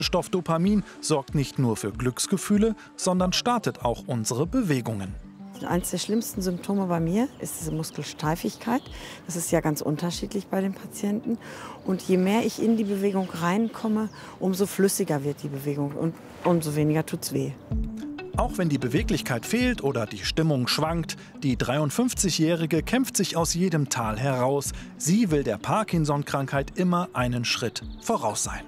Stoff Dopamin sorgt nicht nur für Glücksgefühle, sondern startet auch unsere Bewegungen. Eines der schlimmsten Symptome bei mir ist diese Muskelsteifigkeit. Das ist ja ganz unterschiedlich bei den Patienten. Und je mehr ich in die Bewegung reinkomme, umso flüssiger wird die Bewegung und umso weniger tut's weh. Auch wenn die Beweglichkeit fehlt oder die Stimmung schwankt, die 53-Jährige kämpft sich aus jedem Tal heraus. Sie will der Parkinson-Krankheit immer einen Schritt voraus sein.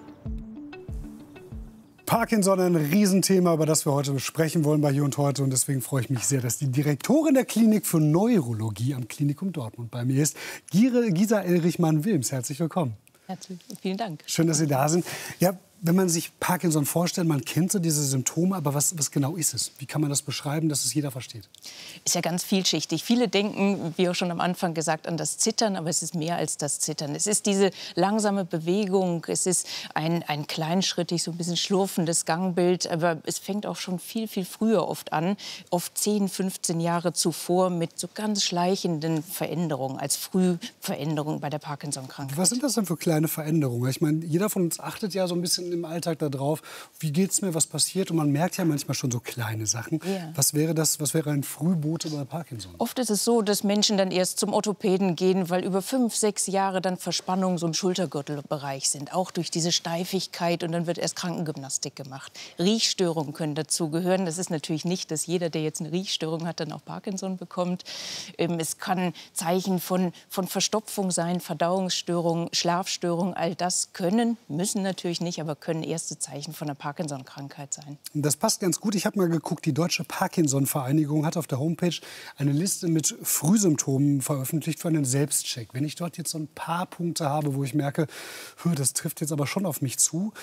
Parkinson, ein Riesenthema, über das wir heute sprechen wollen bei Hier und Heute. Und deswegen freue ich mich sehr, dass die Direktorin der Klinik für Neurologie am Klinikum Dortmund bei mir ist, Gisa Elrichmann-Wilms. Herzlich willkommen. Herzlich, vielen Dank. Schön, dass Sie da sind. Ja, wenn man sich Parkinson vorstellt, man kennt so diese Symptome, aber was genau ist es? Wie kann man das beschreiben, dass es jeder versteht? Ist ja ganz vielschichtig. Viele denken, wie auch schon am Anfang gesagt, an das Zittern, aber es ist mehr als das Zittern. Es ist diese langsame Bewegung, es ist ein kleinschrittig, so ein bisschen schlurfendes Gangbild, aber es fängt auch schon viel, viel früher oft an, oft 10, 15 Jahre zuvor mit so ganz schleichenden Veränderungen, als Frühveränderung bei der Parkinson-Krankheit. Was sind das denn für kleine Veränderungen? Ich meine, jeder von uns achtet ja so ein bisschen im Alltag darauf, wie geht's mir, was passiert, und man merkt ja manchmal schon so kleine Sachen. Ja. Was wäre ein Frühbote bei Parkinson? Oft ist es so, dass Menschen dann erst zum Orthopäden gehen, weil über 5, 6 Jahre dann Verspannungen so im Schultergürtelbereich sind, auch durch diese Steifigkeit, und dann wird erst Krankengymnastik gemacht. Riechstörungen können dazu gehören. Das ist natürlich nicht, dass jeder, der jetzt eine Riechstörung hat, dann auch Parkinson bekommt. Es kann Zeichen von Verstopfung sein, Verdauungsstörungen, Schlafstörungen, all das müssen natürlich nicht, aber können erste Zeichen von der Parkinson-Krankheit sein. Das passt ganz gut. Ich habe mal geguckt, die Deutsche Parkinson-Vereinigung hat auf der Homepage eine Liste mit Frühsymptomen veröffentlicht für einen Selbstcheck. Wenn ich dort jetzt so ein paar Punkte habe, wo ich merke, das trifft jetzt aber schon auf mich zu,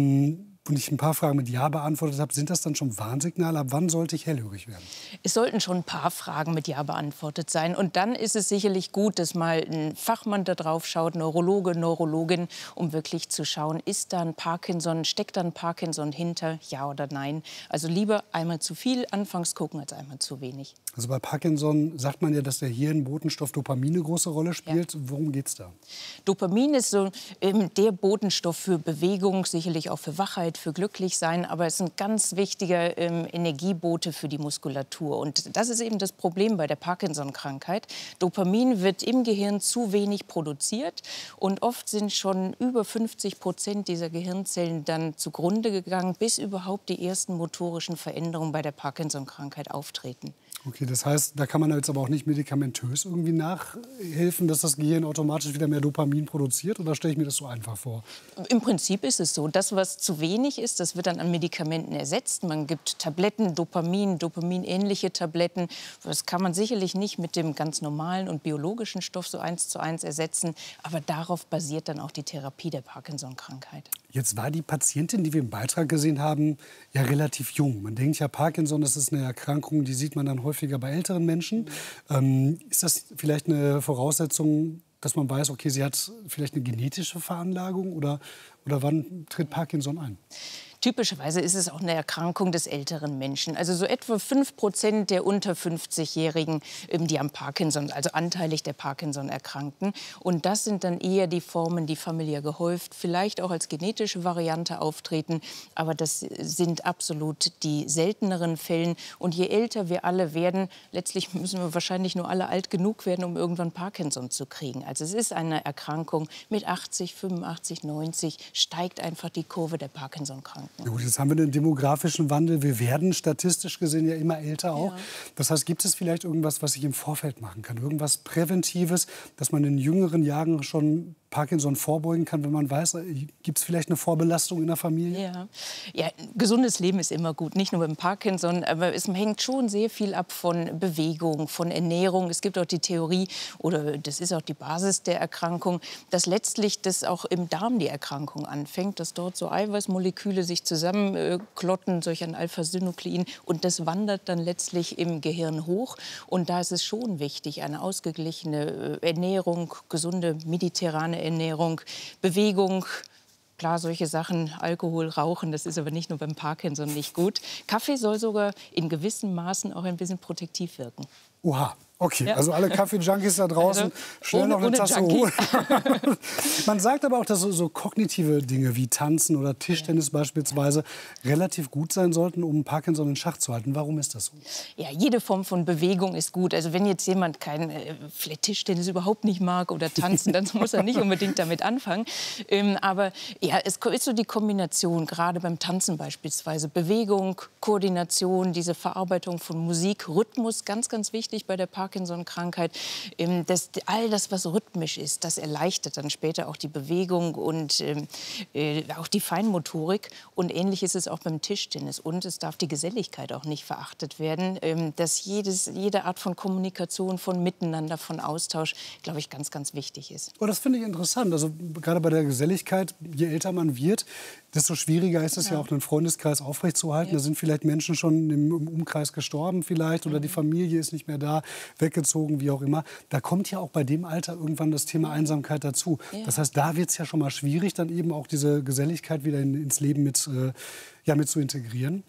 und ich ein paar Fragen mit Ja beantwortet habe, sind das dann schon Warnsignale? Ab wann sollte ich hellhörig werden? Es sollten schon ein paar Fragen mit Ja beantwortet sein. Und dann ist es sicherlich gut, dass mal ein Fachmann da drauf schaut, Neurologe, Neurologin, um wirklich zu schauen, ist da ein Parkinson, steckt da ein Parkinson hinter, ja oder nein. Also lieber einmal zu viel anfangs gucken als einmal zu wenig. Also bei Parkinson sagt man ja, dass der Hirnbotenstoff Dopamin eine große Rolle spielt. Ja. Worum geht's da? Dopamin ist so der Botenstoff für Bewegung, sicherlich auch für Wachheit, für Glücklichsein, aber es ist ein ganz wichtiger Energiebote für die Muskulatur. Und das ist eben das Problem bei der Parkinson-Krankheit. Dopamin wird im Gehirn zu wenig produziert und oft sind schon über 50% dieser Gehirnzellen dann zugrunde gegangen, bis überhaupt die ersten motorischen Veränderungen bei der Parkinson-Krankheit auftreten. Okay, das heißt, da kann man jetzt aber auch nicht medikamentös irgendwie nachhelfen, dass das Gehirn automatisch wieder mehr Dopamin produziert? Oder stelle ich mir das so einfach vor? Im Prinzip ist es so. Das, was zu wenig ist, das wird dann an Medikamenten ersetzt. Man gibt Tabletten, Dopaminähnliche Tabletten. Das kann man sicherlich nicht mit dem ganz normalen und biologischen Stoff so 1:1 ersetzen. Aber darauf basiert dann auch die Therapie der Parkinson-Krankheit. Jetzt war die Patientin, die wir im Beitrag gesehen haben, ja relativ jung. Man denkt ja, Parkinson, das ist eine Erkrankung, die sieht man dann häufiger bei älteren Menschen. Ist das vielleicht eine Voraussetzung, dass man weiß, okay, sie hat vielleicht eine genetische Veranlagung, oder wann tritt Parkinson ein? Typischerweise ist es auch eine Erkrankung des älteren Menschen. Also so etwa 5% der unter 50-Jährigen, die am Parkinson, also anteilig der Parkinson erkrankten. Und das sind dann eher die Formen, die familiär gehäuft, vielleicht auch als genetische Variante auftreten. Aber das sind absolut die selteneren Fälle. Und je älter wir alle werden, letztlich müssen wir wahrscheinlich nur alle alt genug werden, um irgendwann Parkinson zu kriegen. Also es ist eine Erkrankung, mit 80, 85, 90 steigt einfach die Kurve der Parkinson-Krankheit. Ja gut, jetzt haben wir den demografischen Wandel. Wir werden statistisch gesehen ja immer älter auch. Ja. Das heißt, gibt es vielleicht irgendwas, was ich im Vorfeld machen kann? Irgendwas Präventives, dass man in jüngeren Jahren schon Parkinson vorbeugen kann, wenn man weiß, gibt es vielleicht eine Vorbelastung in der Familie? Ja, gesundes Leben ist immer gut, nicht nur beim Parkinson, aber es hängt schon sehr viel ab von Bewegung, von Ernährung. Es gibt auch die Theorie, oder das ist auch die Basis der Erkrankung, dass letztlich das auch im Darm die Erkrankung anfängt, dass dort so Eiweißmoleküle sich zusammenklotten, solch ein Alpha-Synuklein, und das wandert dann letztlich im Gehirn hoch. Und da ist es schon wichtig, eine ausgeglichene Ernährung, gesunde mediterrane Ernährung, Bewegung. Klar, solche Sachen, Alkohol, Rauchen, das ist aber nicht nur beim Parkinson nicht gut. Kaffee soll sogar in gewissen Maßen auch ein bisschen protektiv wirken. Oha. Okay, Ja. also alle Kaffee-Junkies da draußen, Also, schnell noch eine ohne Tasse Junkie. Ruhe. Man sagt aber auch, dass so kognitive Dinge wie Tanzen oder Tischtennis beispielsweise relativ gut sein sollten, um Parkinson in Schach zu halten. Warum ist das so? Ja, jede Form von Bewegung ist gut. Also wenn jetzt jemand vielleicht Tischtennis überhaupt nicht mag oder tanzen, dann muss er nicht unbedingt damit anfangen. Aber ja, es ist so die Kombination, gerade beim Tanzen beispielsweise. Bewegung, Koordination, diese Verarbeitung von Musik, Rhythmus, ganz, ganz wichtig bei der Parkinson-Krankheit. All das, was rhythmisch ist, das erleichtert dann später auch die Bewegung und auch die Feinmotorik. Und ähnlich ist es auch beim Tischtennis. Und es darf die Geselligkeit auch nicht verachtet werden, dass jede Art von Kommunikation, von Miteinander, von Austausch, glaube ich, ganz, ganz wichtig ist. Oh, das finde ich interessant. Also gerade bei der Geselligkeit, je älter man wird, desto schwieriger ist es ja auch, einen Freundeskreis aufrechtzuerhalten. Da sind vielleicht Menschen schon im Umkreis gestorben vielleicht oder die Familie ist nicht mehr da, weggezogen, wie auch immer. Da kommt ja auch bei dem Alter irgendwann das Thema Einsamkeit dazu. Das heißt, da wird es ja schon mal schwierig, dann eben auch diese Geselligkeit wieder ins Leben mit zu integrieren.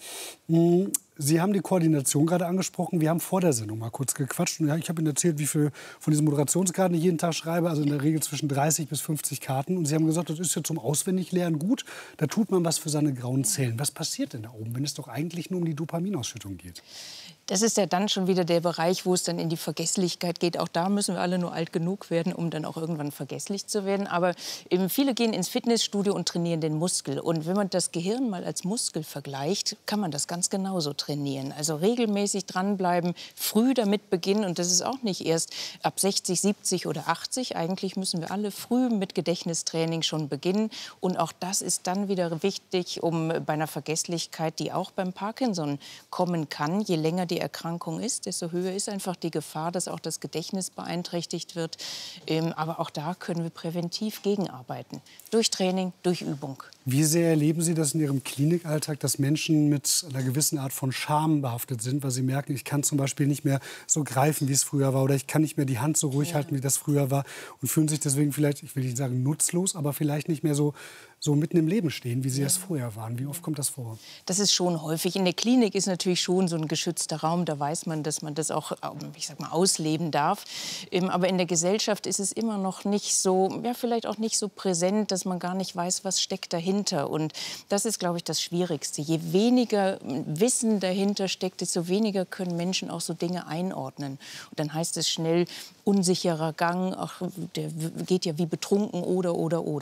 Sie haben die Koordination gerade angesprochen. Wir haben vor der Sendung mal kurz gequatscht. Und ja, ich habe Ihnen erzählt, wie viel von diesen Moderationskarten ich jeden Tag schreibe. Also in der Regel zwischen 30 bis 50 Karten. Und Sie haben gesagt, das ist ja zum Auswendiglernen gut. Da tut man was für seine grauen Zellen. Was passiert denn da oben, wenn es doch eigentlich nur um die Dopaminausschüttung geht? Das ist ja dann schon wieder der Bereich, wo es dann in die Vergesslichkeit geht. Auch da müssen wir alle nur alt genug werden, um dann auch irgendwann vergesslich zu werden. Aber viele gehen ins Fitnessstudio und trainieren den Muskel. Und wenn man das Gehirn mal als Muskel vergleicht, kann man das ganz genauso trainieren. Also regelmäßig dranbleiben, früh damit beginnen. Und das ist auch nicht erst ab 60, 70 oder 80. Eigentlich müssen wir alle früh mit Gedächtnistraining schon beginnen. Und auch das ist dann wieder wichtig, um bei einer Vergesslichkeit, die auch beim Parkinson kommen kann, je länger die Erkrankung ist, desto höher ist einfach die Gefahr, dass auch das Gedächtnis beeinträchtigt wird. Aber auch da können wir präventiv gegenarbeiten. Durch Training, durch Übung. Wie sehr erleben Sie das in Ihrem Klinikalltag, dass Menschen mit einer gewissen Art von Scham behaftet sind, weil sie merken, ich kann zum Beispiel nicht mehr so greifen, wie es früher war, oder ich kann nicht mehr die Hand so ruhig halten, wie das früher war, und fühlen sich deswegen vielleicht, ich will nicht sagen nutzlos, aber vielleicht nicht mehr so mitten im Leben stehen, wie sie es vorher waren. Wie oft kommt das vor? Das ist schon häufig. In der Klinik ist natürlich schon so ein geschützter Raum. Da weiß man, dass man das auch, ich sag mal, ausleben darf. Aber in der Gesellschaft ist es immer noch nicht so, ja, vielleicht auch nicht so präsent, dass man gar nicht weiß, was steckt dahinter. Und das ist, glaube ich, das Schwierigste. Je weniger Wissen dahinter steckt, desto weniger können Menschen auch so Dinge einordnen. Und dann heißt es schnell, unsicherer Gang, ach, der geht ja wie betrunken oder.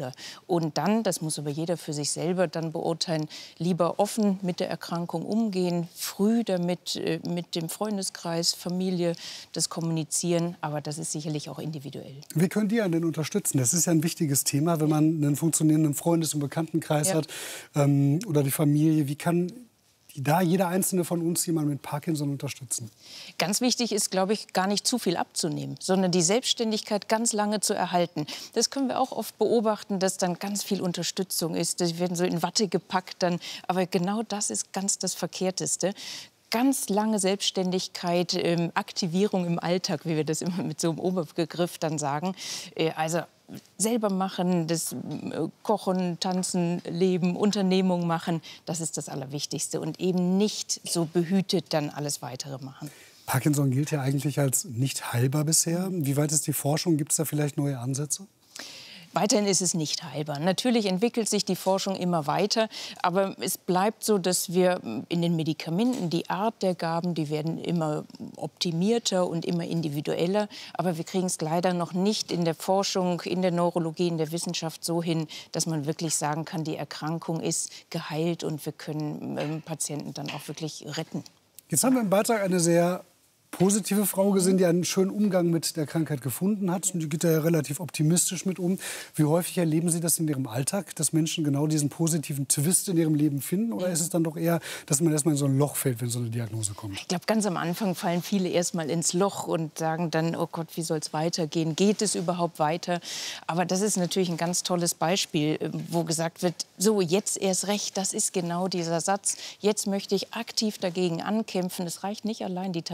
Und dann, das muss aber jeder für sich selber dann beurteilen, lieber offen mit der Erkrankung umgehen, früh damit mit dem Freundeskreis, Familie, das kommunizieren. Aber das ist sicherlich auch individuell. Wie können die einen denn unterstützen? Das ist ja ein wichtiges Thema, wenn man einen funktionierenden Freundes- und Bekanntenkreis hat oder die Familie. Wie kann da jeder Einzelne von uns jemanden mit Parkinson unterstützen? Ganz wichtig ist, glaube ich, gar nicht zu viel abzunehmen, sondern die Selbstständigkeit ganz lange zu erhalten. Das können wir auch oft beobachten, dass dann ganz viel Unterstützung ist. Die werden so in Watte gepackt dann. Aber genau das ist ganz das Verkehrteste. Ganz lange Selbstständigkeit, Aktivierung im Alltag, wie wir das immer mit so einem Oberbegriff dann sagen. Also selber machen, das Kochen, Tanzen, Leben, Unternehmung machen, das ist das Allerwichtigste. Und eben nicht so behütet dann alles Weitere machen. Parkinson gilt ja eigentlich als nicht heilbar bisher. Wie weit ist die Forschung? Gibt es da vielleicht neue Ansätze? Weiterhin ist es nicht heilbar. Natürlich entwickelt sich die Forschung immer weiter, aber es bleibt so, dass wir in den Medikamenten, die Art der Gaben, die werden immer optimierter und immer individueller. Aber wir kriegen es leider noch nicht in der Forschung, in der Neurologie, in der Wissenschaft so hin, dass man wirklich sagen kann, die Erkrankung ist geheilt und wir können Patienten dann auch wirklich retten. Jetzt haben wir im Beitrag eine sehr positive Frau gesehen, die einen schönen Umgang mit der Krankheit gefunden hat. Und die geht da ja relativ optimistisch mit um. Wie häufig erleben Sie das in Ihrem Alltag, dass Menschen genau diesen positiven Twist in ihrem Leben finden? Oder ist es dann doch eher, dass man erstmal in so ein Loch fällt, wenn so eine Diagnose kommt? Ich glaube, ganz am Anfang fallen viele erstmal ins Loch und sagen dann, oh Gott, wie soll es weitergehen? Geht es überhaupt weiter? Aber das ist natürlich ein ganz tolles Beispiel, wo gesagt wird, so, jetzt erst recht, das ist genau dieser Satz. Jetzt möchte ich aktiv dagegen ankämpfen. Es reicht nicht allein, die Tabletten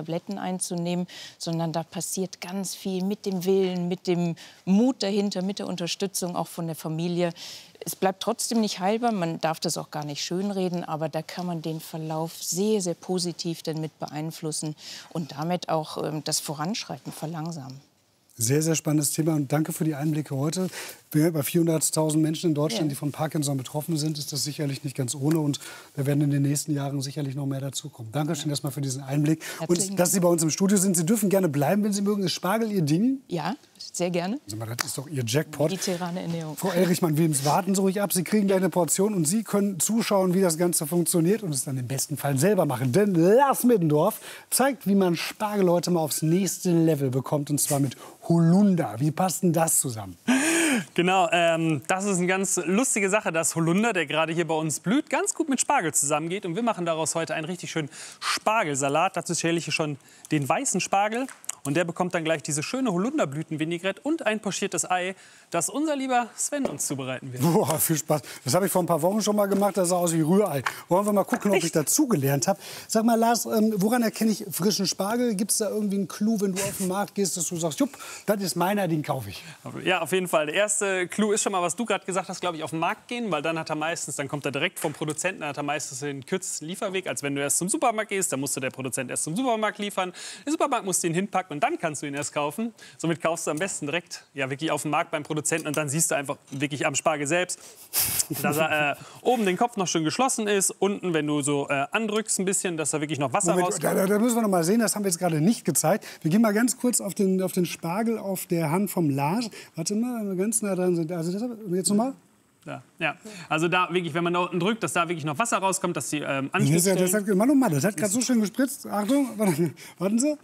einzunehmen, sondern da passiert ganz viel mit dem Willen, mit dem Mut dahinter, mit der Unterstützung auch von der Familie. Es bleibt trotzdem nicht heilbar, man darf das auch gar nicht schönreden, aber da kann man den Verlauf sehr, sehr positiv dann mit beeinflussen und damit auch das Voranschreiten verlangsamen. Sehr, sehr spannendes Thema und danke für die Einblicke heute. Bei 400.000 Menschen in Deutschland, die von Parkinson betroffen sind, ist das sicherlich nicht ganz ohne und da werden in den nächsten Jahren sicherlich noch mehr dazukommen. Dankeschön erstmal für diesen Einblick und dass Sie bei uns im Studio sind. Sie dürfen gerne bleiben, wenn Sie mögen. Ist Spargel Ihr Ding? Ja, sehr gerne. Also, das ist doch Ihr Jackpot. Mediterrane Ernährung. Frau Elrichmann-Wilms, warten Sie ruhig ab. Sie kriegen gleich eine Portion und Sie können zuschauen, wie das Ganze funktioniert und es dann im besten Fall selber machen. Denn Lars Middendorf zeigt, wie man Spargel heute mal aufs nächste Level bekommt und zwar mit Holunder. Wie passt denn das zusammen? Genau, das ist eine ganz lustige Sache, dass Holunder, der gerade hier bei uns blüht, ganz gut mit Spargel zusammengeht. Und wir machen daraus heute einen richtig schönen Spargelsalat. Dazu schäle ich hier schon den weißen Spargel. Und der bekommt dann gleich diese schöne Holunderblütenvinaigrette und ein pochiertes Ei, das unser lieber Sven uns zubereiten wird. Boah, viel Spaß. Das habe ich vor ein paar Wochen schon mal gemacht. Das sah aus wie Rührei. Wollen wir mal gucken, ob ich dazugelernt habe. Sag mal, Lars, woran erkenne ich frischen Spargel? Gibt es da irgendwie einen Clou, wenn du auf den Markt gehst, dass du sagst, jupp, das ist meiner, den kaufe ich? Ja, auf jeden Fall. Der erste Clou ist schon mal, was du gerade gesagt hast, glaube ich, auf den Markt gehen. Weil dann kommt er direkt vom Produzenten, dann hat er meistens den kürzesten Lieferweg. Als wenn du erst zum Supermarkt gehst, dann musste der Produzent erst zum Supermarkt liefern. Der Supermarkt muss ihn hinpacken und dann kannst du ihn erst kaufen. Somit kaufst du am besten direkt wirklich auf dem Markt beim Produzenten und dann siehst du einfach wirklich am Spargel selbst, dass er oben den Kopf noch schön geschlossen ist, unten, wenn du so andrückst ein bisschen, dass da wirklich noch Wasser rauskommt. Da müssen wir noch mal sehen, das haben wir jetzt gerade nicht gezeigt. Wir gehen mal ganz kurz auf den Spargel auf der Hand vom Lars. Warte mal, wenn wir ganz nah dran sind. Also jetzt noch mal. Ja, also da wirklich, wenn man da unten drückt, dass da wirklich noch Wasser rauskommt, dass die Anschlussstellen... Das hat gerade so schön gespritzt. Achtung, warten Sie.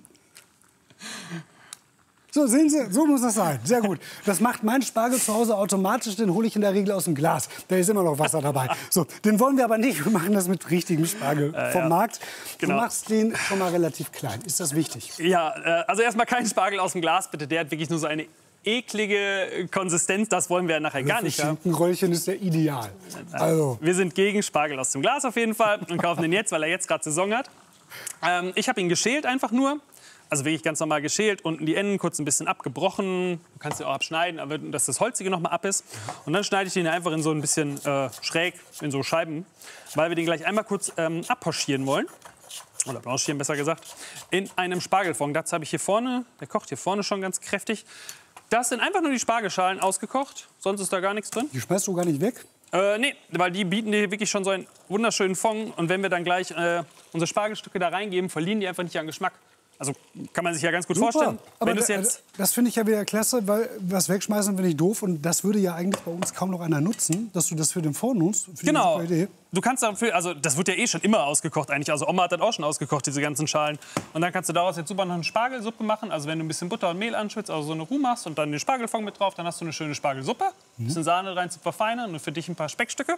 So, sehen Sie, so muss das sein. Sehr gut. Das macht mein Spargel zu Hause automatisch, den hole ich in der Regel aus dem Glas. Da ist immer noch Wasser dabei. So, den wollen wir aber nicht. Wir machen das mit richtigem Spargel vom Markt. Genau. Du machst den schon mal relativ klein. Ist das wichtig? Ja, also erstmal kein Spargel aus dem Glas, bitte. Der hat wirklich nur so eine eklige Konsistenz. Das wollen wir nachher gar nicht haben. Ein Röllchen ist ja ideal. Also. Wir sind gegen Spargel aus dem Glas auf jeden Fall und kaufen den jetzt, weil er jetzt gerade Saison hat. Ich habe ihn geschält einfach nur. Also wirklich ganz normal geschält, unten die Enden kurz ein bisschen abgebrochen. Du kannst sie auch abschneiden, aber dass das Holzige noch mal ab ist. Und dann schneide ich den einfach in so ein bisschen schräg, in so Scheiben, weil wir den gleich einmal kurz abpochieren wollen. Oder blanchieren, besser gesagt, in einem Spargelfond. Dazu habe ich hier vorne, der kocht hier vorne schon ganz kräftig. Das sind einfach nur die Spargelschalen ausgekocht, sonst ist da gar nichts drin. Die schmeißt du gar nicht weg? Nee, weil die bieten dir wirklich schon so einen wunderschönen Fond. Und wenn wir dann gleich unsere Spargelstücke da reingeben, verlieren die einfach nicht an Geschmack. Also kann man sich ja ganz gut vorstellen. Aber wenn das finde ich ja wieder klasse, weil was wegschmeißen finde ich doof. Und das würde ja eigentlich bei uns kaum noch einer nutzen, dass du das für den Fond nutzt. Genau. Du kannst dafür, also das wird ja eh schon immer ausgekocht eigentlich. Also Oma hat das auch schon ausgekocht, diese ganzen Schalen. Und dann kannst du daraus jetzt super noch eine Spargelsuppe machen. Also wenn du ein bisschen Butter und Mehl anschwitzt, also so eine Roux machst und dann den Spargelfond mit drauf, dann hast du eine schöne Spargelsuppe. Ein bisschen Sahne rein zu verfeinern und für dich ein paar Speckstücke.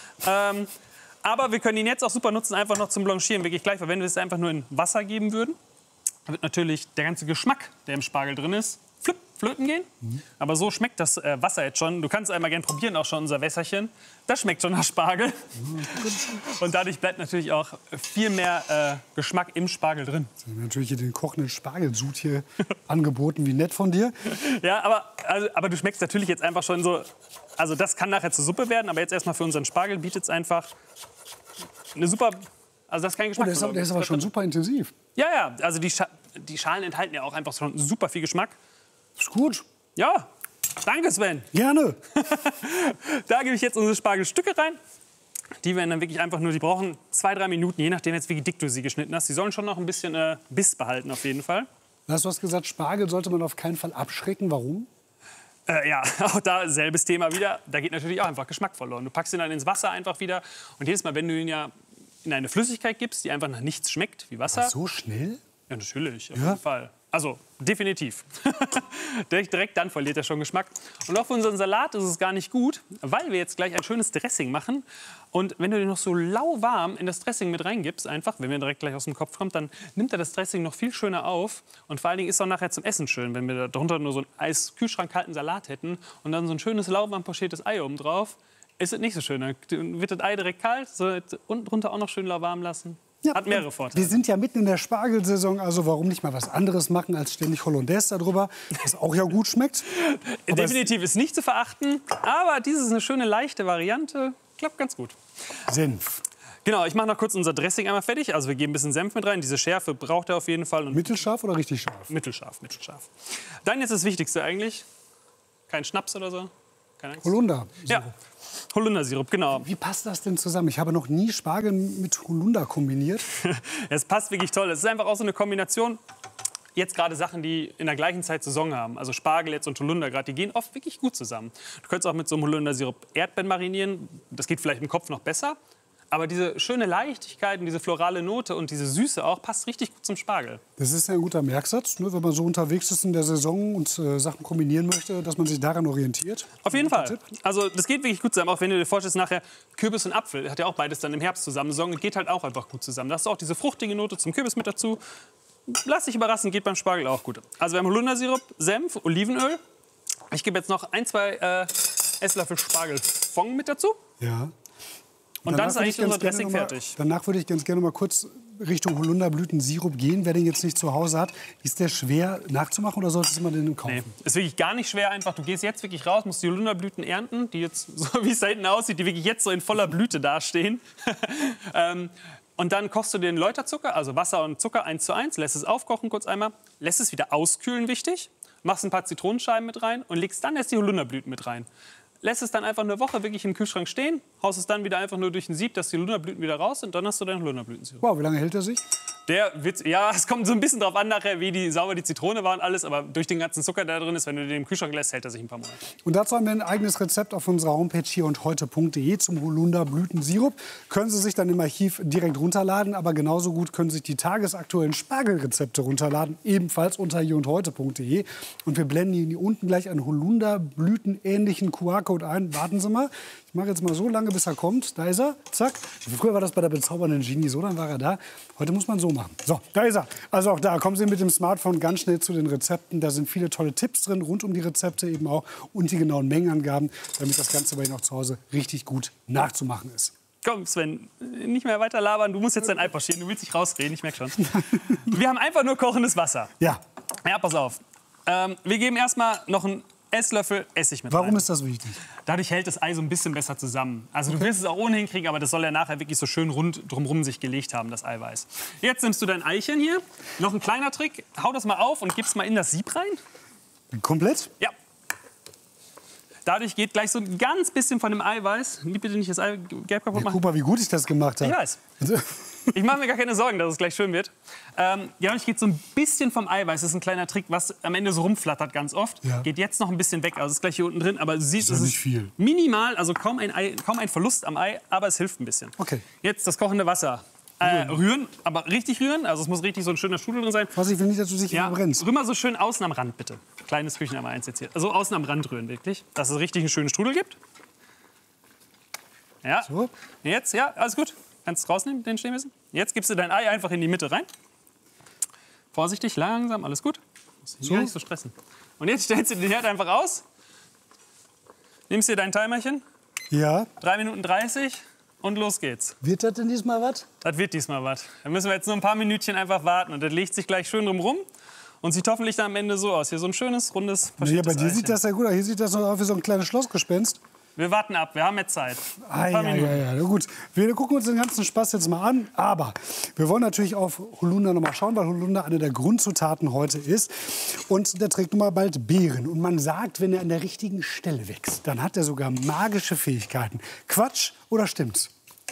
Aber wir können ihn jetzt auch super nutzen, einfach noch zum Blanchieren, wirklich gleich. Weil wenn wir es einfach nur in Wasser geben würden, wird natürlich der ganze Geschmack, der im Spargel drin ist, flöten gehen. Aber so schmeckt das Wasser jetzt schon. Du kannst einmal gerne probieren, auch schon unser Wässerchen. Das schmeckt schon nach Spargel. Und dadurch bleibt natürlich auch viel mehr Geschmack im Spargel drin. Jetzt haben wir natürlich hier den kochenden Spargelsud hier angeboten. Wie nett von dir. Ja, aber du schmeckst natürlich jetzt einfach schon so... Also das kann nachher zur Suppe werden, aber jetzt erstmal für unseren Spargel bietet es einfach eine super... Also das ist kein Geschmack. Oh, der ist aber schon super intensiv. Ja, also die Schalen enthalten ja auch einfach schon super viel Geschmack. Ist gut. Ja, danke Sven. Gerne. Da gebe ich jetzt unsere Spargelstücke rein. Die werden dann wirklich einfach nur, die brauchen 2-3 Minuten, je nachdem jetzt wie dick du sie geschnitten hast. Die sollen schon noch ein bisschen Biss behalten auf jeden Fall. Du hast gesagt, Spargel sollte man auf keinen Fall abschrecken. Warum? Ja, auch da selbes Thema wieder. Da geht natürlich auch einfach Geschmack verloren. Du packst ihn dann ins Wasser einfach wieder. Und jedes Mal, wenn du ihn ja in eine Flüssigkeit gibst, die einfach nach nichts schmeckt, wie Wasser. Ach, so schnell? Ja, natürlich, auf jeden Fall. Also, definitiv. Direkt dann verliert er schon Geschmack. Und auch für unseren Salat ist es gar nicht gut, weil wir jetzt gleich ein schönes Dressing machen. Und wenn du den noch so lauwarm in das Dressing mit reingibst, einfach, wenn wir direkt gleich aus dem Kopf kommt, dann nimmt er das Dressing noch viel schöner auf. Und vor allen Dingen ist es auch nachher zum Essen schön, wenn wir darunter nur so einen Kühlschrank-kalten Salat hätten und dann so ein schönes lauwarm pochiertes Ei oben drauf. Ist es nicht so schön. Dann wird das Ei direkt kalt, so unten drunter auch noch schön lauwarm lassen. Ja, hat mehrere Vorteile. Wir sind ja mitten in der Spargelsaison, also warum nicht mal was anderes machen als ständig Hollandaise darüber, was auch ja gut schmeckt. Definitiv ist nicht zu verachten, aber dieses ist eine schöne, leichte Variante. Klappt ganz gut. Senf. Genau, ich mache noch kurz unser Dressing einmal fertig. Also wir geben ein bisschen Senf mit rein. Diese Schärfe braucht er auf jeden Fall. Und Mittelscharf oder richtig scharf? mittelscharf, mittelscharf. Dann jetzt das Wichtigste eigentlich. Kein Schnaps oder so. Keine Angst. Holunder. Ja, Holundersirup, genau. Wie passt das denn zusammen? Ich habe noch nie Spargel mit Holunder kombiniert. Es passt wirklich toll. Es ist einfach auch so eine Kombination. Jetzt gerade Sachen, die in der gleichen Zeit Saison haben, also Spargel jetzt und Holunder gerade, die gehen oft wirklich gut zusammen. Du könntest auch mit so einem Holundersirup Erdbeeren marinieren. Das geht vielleicht im Kopf noch besser. Aber diese schöne Leichtigkeit und diese florale Note und diese Süße auch passt richtig gut zum Spargel. Das ist ja ein guter Merksatz, ne, wenn man so unterwegs ist in der Saison und Sachen kombinieren möchte, dass man sich daran orientiert. Auf jeden Fall. Also das geht wirklich gut zusammen. Auch wenn du dir vorstellst, nachher Kürbis und Apfel, hat ja auch beides dann im Herbst zusammen. Saison geht halt auch einfach gut zusammen. Da hast du auch diese fruchtige Note zum Kürbis mit dazu. Lass dich überraschen, geht beim Spargel auch gut. Also wir haben Holundersirup, Senf, Olivenöl. Ich gebe jetzt noch 1-2 Esslöffel Spargelfond mit dazu. Ja. Und dann ist eigentlich unser Dressing fertig. Danach würde ich ganz gerne mal kurz Richtung Holunderblütensirup gehen. Wer den jetzt nicht zu Hause hat, ist der schwer nachzumachen oder solltest man den kaufen? Nee, ist wirklich gar nicht schwer einfach. Du gehst jetzt wirklich raus, musst die Holunderblüten ernten, die jetzt, so wie es da hinten aussieht, die wirklich jetzt so in voller Blüte dastehen. Und dann kochst du den Läuterzucker, also Wasser und Zucker 1:1, lässt es aufkochen kurz einmal, lässt es wieder auskühlen, wichtig, machst ein paar Zitronenscheiben mit rein und legst dann erst die Holunderblüten mit rein. Lässt es dann einfach eine Woche wirklich im Kühlschrank stehen, haust es dann wieder einfach nur durch ein Sieb, dass die Holunderblüten wieder raus sind, und dann hast du deinen Holunderblütensirup. Wow, wie lange hält er sich? Der wird, ja, es kommt so ein bisschen drauf an nachher, wie sauber die Zitrone war und alles, aber durch den ganzen Zucker, der da drin ist, wenn du den im Kühlschrank lässt, hält er sich ein paar Monate. Und dazu haben wir ein eigenes Rezept auf unserer Homepage hier und heute.de zum Holunderblütensirup. Können Sie sich dann im Archiv direkt runterladen, aber genauso gut können Sie sich die tagesaktuellen Spargelrezepte runterladen, ebenfalls unter hier und heute.de. Und wir blenden Ihnen hier unten gleich einen Holunderblütenähnlichen QR-Code ein. Warten Sie mal. Ich mache jetzt mal so lange, bis er kommt. Da ist er. Zack. Früher war das bei der bezaubernden Genie so, dann war er da. Heute muss man so machen. So, da ist er. Also auch da kommen Sie mit dem Smartphone ganz schnell zu den Rezepten. Da sind viele tolle Tipps drin, rund um die Rezepte eben auch. Und die genauen Mengenangaben, damit das Ganze bei Ihnen auch zu Hause richtig gut nachzumachen ist. Komm, Sven, nicht mehr weiter labern. Du musst jetzt dein Ei pochieren. Du willst dich rausreden, ich merke schon. Wir haben einfach nur kochendes Wasser. Ja. Ja, pass auf. Wir geben erstmal noch einen Esslöffel Essig mit rein. Warum ist das wichtig? Dadurch hält das Ei so ein bisschen besser zusammen. Also du wirst es auch ohnehin kriegen, aber das soll ja nachher wirklich so schön rund drumherum sich gelegt haben, das Eiweiß. Jetzt nimmst du dein Eichen hier. Noch ein kleiner Trick. Hau das mal auf und gib's mal in das Sieb rein. Komplett? Ja. Dadurch geht gleich so ein ganz bisschen von dem Eiweiß. Bitte nicht das Eigelb kaputt Ja, machen. guck mal, wie gut ich das gemacht habe. Ich weiß. Ich mache mir gar keine Sorgen, dass es gleich schön wird. Dadurch geht so ein bisschen vom Eiweiß. Das ist ein kleiner Trick, was am Ende so rumflattert ganz oft. Ja. Geht jetzt noch ein ein bisschen weg. Also ist gleich hier unten drin. Aber du siehst, Das ist es nicht viel. minimal. Also kaum ein Verlust am Ei. Aber es hilft ein bisschen. Okay. Jetzt das kochende Wasser. Rühren, aber richtig rühren. Also es muss richtig so ein schöner Strudel drin sein. Was, ich will nicht, dass du dich Ja, verbrennst. rühr mal so schön außen am Rand, bitte. Kleines Kücheneimer eins jetzt hier. Also außen am Rand rühren, wirklich. Dass es richtig einen schönen Strudel gibt. Ja. So. Jetzt, ja, alles gut. Kannst rausnehmen, den stehen müssen. Jetzt gibst du dein Ei einfach in die Mitte rein. Vorsichtig, langsam, alles gut. Musst dich gar nicht so stressen. Und jetzt stellst du den Herd einfach aus. Nimmst dir dein Timerchen. Ja. 3 Minuten 30 und los geht's. Wird das denn diesmal was? Das wird diesmal was. Dann müssen wir jetzt nur ein paar Minütchen einfach warten. Und das legt sich gleich schön drumrum. Und sieht hoffentlich dann am Ende so aus. Hier so ein schönes, rundes, Ja, verschiedenes bei dir Eichen. sieht das ja gut aus. Hier sieht das noch aus wie so ein kleines Schlossgespenst. Wir warten ab, wir haben jetzt Zeit. Ein paar Ja, Minuten. ja, ja, gut. Wir gucken uns den ganzen Spaß jetzt mal an. Aber wir wollen natürlich auf Holunder noch mal schauen, weil Holunder eine der Grundzutaten heute ist. Und der trägt nun mal bald Beeren. Und man sagt, wenn er an der richtigen Stelle wächst, dann hat er sogar magische Fähigkeiten. Quatsch oder stimmt's?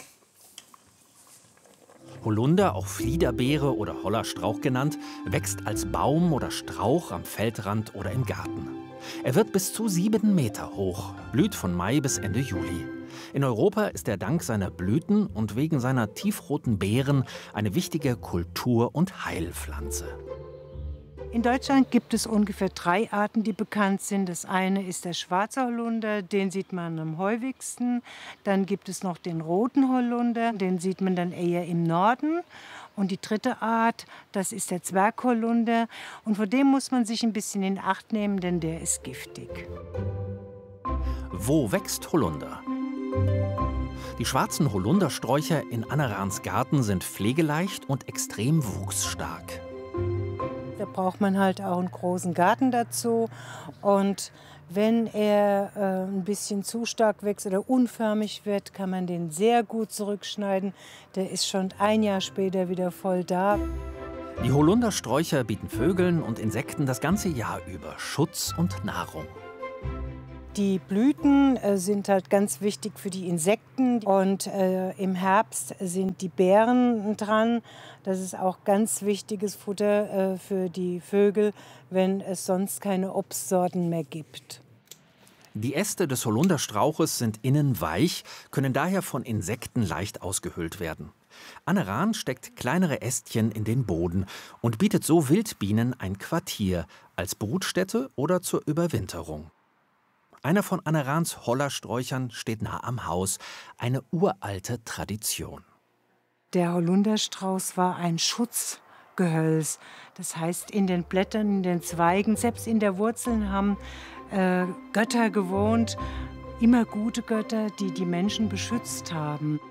Holunder, auch Fliederbeere oder Hollerstrauch genannt, wächst als Baum oder Strauch am Feldrand oder im Garten. Er wird bis zu 7 Meter hoch, blüht von Mai bis Ende Juli. In Europa ist er dank seiner Blüten und wegen seiner tiefroten Beeren eine wichtige Kultur- und Heilpflanze. In Deutschland gibt es ungefähr 3 Arten, die bekannt sind. Das eine ist der schwarze Holunder, den sieht man am häufigsten. Dann gibt es noch den roten Holunder, den sieht man dann eher im Norden. Und die dritte Art, das ist der Zwergholunder. Und vor dem muss man sich ein bisschen in Acht nehmen, denn der ist giftig. Wo wächst Holunder? Die schwarzen Holundersträucher in Anne Rahns Garten sind pflegeleicht und extrem wuchsstark. Da braucht man halt auch einen großen Garten dazu. Und wenn er ein bisschen zu stark wächst oder unförmig wird, kann man den sehr gut zurückschneiden. Der ist schon ein Jahr später wieder voll da. Die Holundersträucher bieten Vögeln und Insekten das ganze Jahr über Schutz und Nahrung. Die Blüten sind halt ganz wichtig für die Insekten. Und im Herbst sind die Beeren dran. Das ist auch ganz wichtiges Futter für die Vögel, wenn es sonst keine Obstsorten mehr gibt. Die Äste des Holunderstrauches sind innen weich, können daher von Insekten leicht ausgehöhlt werden. Anne Rahn steckt kleinere Ästchen in den Boden und bietet so Wildbienen ein Quartier als Brutstätte oder zur Überwinterung. Einer von Anne Rahns Hollersträuchern steht nah am Haus, eine uralte Tradition. Der Holunderstrauß war ein Schutzgehölz. Das heißt, in den Blättern, in den Zweigen, selbst in der Wurzeln haben Götter gewohnt, immer gute Götter, die die Menschen beschützt haben.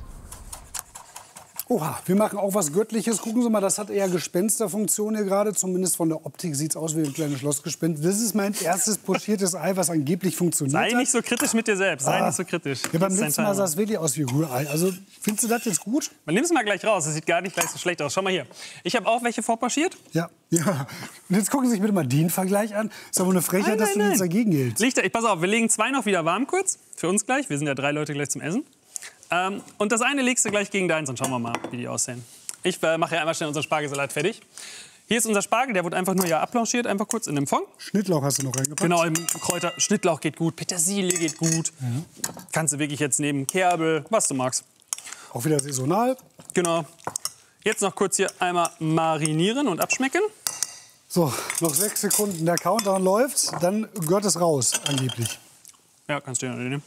Oha, wir machen auch was Göttliches. Gucken Sie mal, das hat eher Gespensterfunktion hier gerade. Zumindest von der Optik sieht es aus wie ein kleines Schlossgespenst. Das ist mein erstes pochiertes Ei, was angeblich funktioniert. Sei nicht so kritisch mit dir selbst. Sei nicht so kritisch. Ja, beim letzten Mal sah es wirklich aus wie Rührei. Also, findest du das jetzt gut? Man nimmt es mal gleich raus. Das sieht gar nicht gleich so schlecht aus. Schau mal hier. Ich habe auch welche vorpochiert. Ja, ja. Und jetzt gucken Sie sich bitte mal den Vergleich an. Ist aber eine Frechheit, dass du jetzt dagegen hältst. Pass auf, wir legen 2 noch wieder warm kurz. Für uns gleich. Wir sind ja 3 Leute gleich zum Essen. Und das eine legst du gleich gegen deins und schauen wir mal, wie die aussehen. Ich mache ja einmal schnell unseren Spargelsalat fertig. Hier ist unser Spargel, der wurde einfach nur abblanchiert, einfach kurz in dem Fond. Schnittlauch hast du noch reingepackt? Genau, Kräuter. Schnittlauch geht gut, Petersilie geht gut. Mhm. Kannst du wirklich jetzt nehmen, Kerbel, was du magst. Auch wieder saisonal. Genau. Jetzt noch kurz hier einmal marinieren und abschmecken. So, noch 6 Sekunden, der Countdown läuft, dann gehört es raus, angeblich. Ja, kannst du ja nehmen.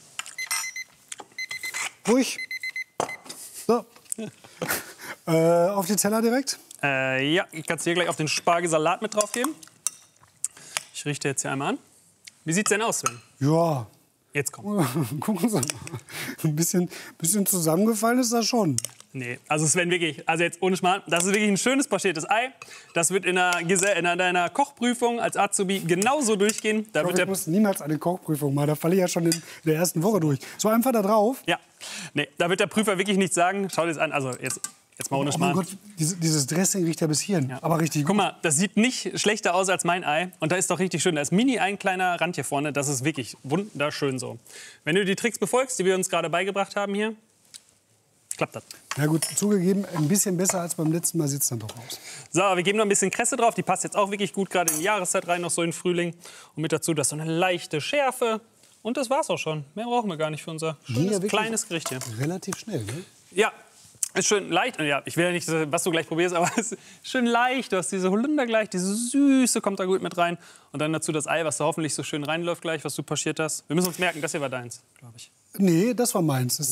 Ruhig. So. Auf die Teller direkt? Ja, ich kann es hier gleich auf den Spargelsalat mit drauf geben. Ich richte jetzt hier einmal an. Wie sieht's denn aus, Sven? Ja. Jetzt komm. Gucken Sie mal. Ein bisschen zusammengefallen ist das schon. Nee, also Sven, wirklich, also jetzt ohne Schmarrn, das ist wirklich ein schönes pochiertes Ei. Das wird in deiner Kochprüfung als Azubi genauso durchgehen. Ich muss niemals eine Kochprüfung machen, da falle ich ja schon in der ersten Woche durch. So einfach da drauf? Ja, nee, da wird der Prüfer wirklich nichts sagen. Schau dir das an, also jetzt mal ohne Schmarrn. Oh mein Gott, dieses Dressing riecht ja bis hierhin, ja. Aber richtig gut. Guck mal, das sieht nicht schlechter aus als mein Ei. Und da ist doch richtig schön, da ist ein kleiner Rand hier vorne. Das ist wirklich wunderschön so. Wenn du die Tricks befolgst, die wir uns gerade beigebracht haben hier, klappt das. Na gut, zugegeben, ein bisschen besser als beim letzten Mal sieht es dann doch aus. So, wir geben noch ein bisschen Kresse drauf. Die passt jetzt auch wirklich gut gerade in die Jahreszeit rein, noch so in Frühling. Und mit dazu, das ist so eine leichte Schärfe. Und das war's auch schon. Mehr brauchen wir gar nicht für unser schönes, kleines Gericht hier. Relativ schnell, ne? Ja, ist schön leicht. Ja, ich will ja nicht, was du gleich probierst, aber es ist schön leicht. Du hast diese Holunder gleich, diese Süße kommt da gut mit rein. Und dann dazu das Ei, was da hoffentlich so schön reinläuft gleich, was du pochiert hast. Wir müssen uns merken, das hier war deins, glaube ich. Nee, das war meins.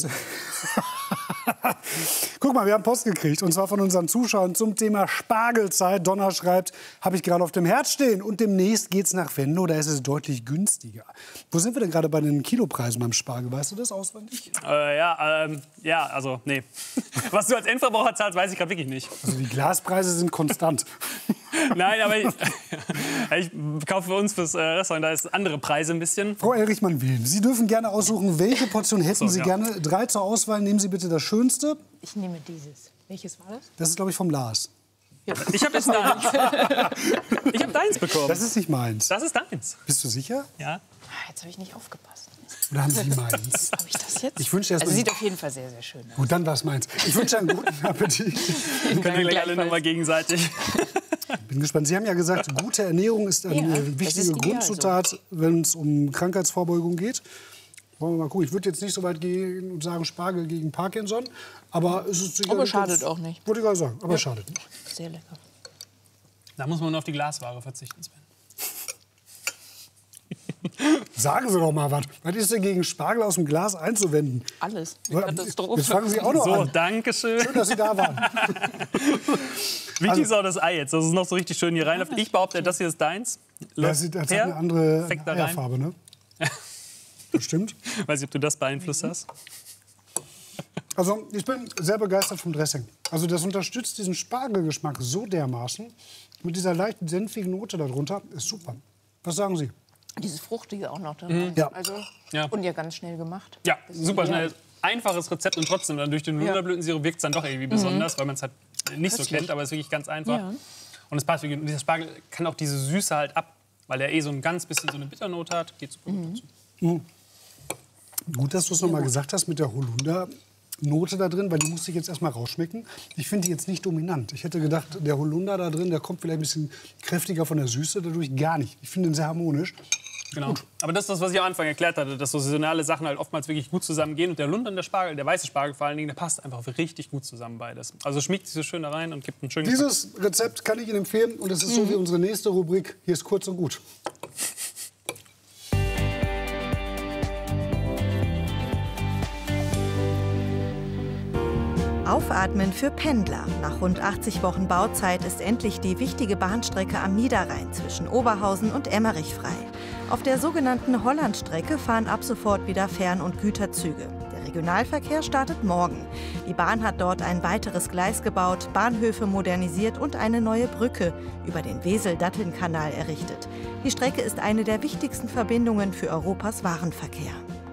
Guck mal, wir haben Post gekriegt, und zwar von unseren Zuschauern zum Thema Spargelzeit. Donna schreibt, habe ich gerade auf dem Herz stehen. Und demnächst geht's nach Venlo, da ist es deutlich günstiger. Wo sind wir denn gerade bei den Kilopreisen beim Spargel? Weißt du das auswendig? Ja, also, nee. Was du als Endverbraucher zahlst, weiß ich gerade wirklich nicht. Also die Glaspreise sind konstant. Nein, aber ich kaufe für uns fürs Restaurant, da ist andere Preise ein bisschen. Frau Elrichmann-Wilm, Sie dürfen gerne aussuchen, welche Portion hätten Sie gerne. 3 zur Auswahl, nehmen Sie bitte das Schönste. Ich nehme dieses. Welches war das? Das ist, glaube ich, vom Lars. Ja. Ich habe jetzt deins. Ich habe deins bekommen. Das ist nicht meins. Das ist deins. Bist du sicher? Ja. Jetzt habe ich nicht aufgepasst. Oder haben Sie meins? Habe ich das jetzt? Ich wünsche also sieht auf jeden Fall sehr, sehr schön aus. Gut, dann war es meins. Ich wünsche einen guten Appetit. Können wir gleich alle noch mal gegenseitig. Bin gespannt. Sie haben ja gesagt, gute Ernährung ist eine wichtige Grundzutat, wenn es um Krankheitsvorbeugung geht. Wollen wir mal gucken. Ich würde jetzt nicht so weit gehen und sagen Spargel gegen Parkinson. Aber es ist sicher. Aber schadet auch nicht. Wollte ich gerade sagen. Aber schadet nicht. Sehr lecker. Da muss man nur auf die Glasware verzichten, Sven. Sagen Sie doch mal was. Was ist denn gegen Spargel aus dem Glas einzuwenden? Alles. Katastrophe. Jetzt fangen Sie auch noch So, an. danke schön. Schön, dass Sie da waren. Wichtig ist auch das Ei jetzt, dass es noch so richtig schön hier reinläuft. Ich behaupte, das hier ist deins. Das hat eine andere Eierfarbe, ne? Das stimmt. Weiß nicht, ob du das beeinflusst hast. Also ich bin sehr begeistert vom Dressing. Also das unterstützt diesen Spargelgeschmack so dermaßen. Mit dieser leichten senfigen Note darunter ist super. Was sagen Sie? Dieses Fruchtige auch noch dabei. Ja. Also, Ja. Und ja ganz schnell gemacht. Ja, super schnell. Einfaches Rezept und trotzdem dann durch den Holunderblütensirup wirkt es dann doch irgendwie besonders, weil man es halt nicht so kennt, aber es ist wirklich ganz einfach. Ja. Und es passt wirklich. Und dieser Spargel kann auch diese Süße halt ab, weil er so ein ganz bisschen so eine Bitternote hat. Geht super gut dazu. Gut, dass du es noch mal gesagt hast mit der Holunder-Note da drin, weil die musste ich jetzt erst mal rausschmecken. Ich finde die jetzt nicht dominant. Ich hätte gedacht, der Holunder da drin, der kommt vielleicht ein bisschen kräftiger von der Süße, dadurch gar nicht. Ich finde ihn sehr harmonisch. Genau. Aber das ist das, was ich am Anfang erklärt hatte, dass so saisonale Sachen halt oftmals wirklich gut zusammengehen. Und der Holunder und der Spargel, der weiße Spargel vor allen Dingen, der passt einfach richtig gut zusammen beides. Also schmiegt sich so schön da rein und gibt einen schönen Geschmack. Dieses Rezept kann ich Ihnen empfehlen und es ist so wie unsere nächste Rubrik. Hier ist kurz und gut. Aufatmen für Pendler. Nach rund 80 Wochen Bauzeit ist endlich die wichtige Bahnstrecke am Niederrhein zwischen Oberhausen und Emmerich frei. Auf der sogenannten Hollandstrecke fahren ab sofort wieder Fern- und Güterzüge. Der Regionalverkehr startet morgen. Die Bahn hat dort ein weiteres Gleis gebaut, Bahnhöfe modernisiert und eine neue Brücke über den Wesel-Datteln-Kanal errichtet. Die Strecke ist eine der wichtigsten Verbindungen für Europas Warenverkehr.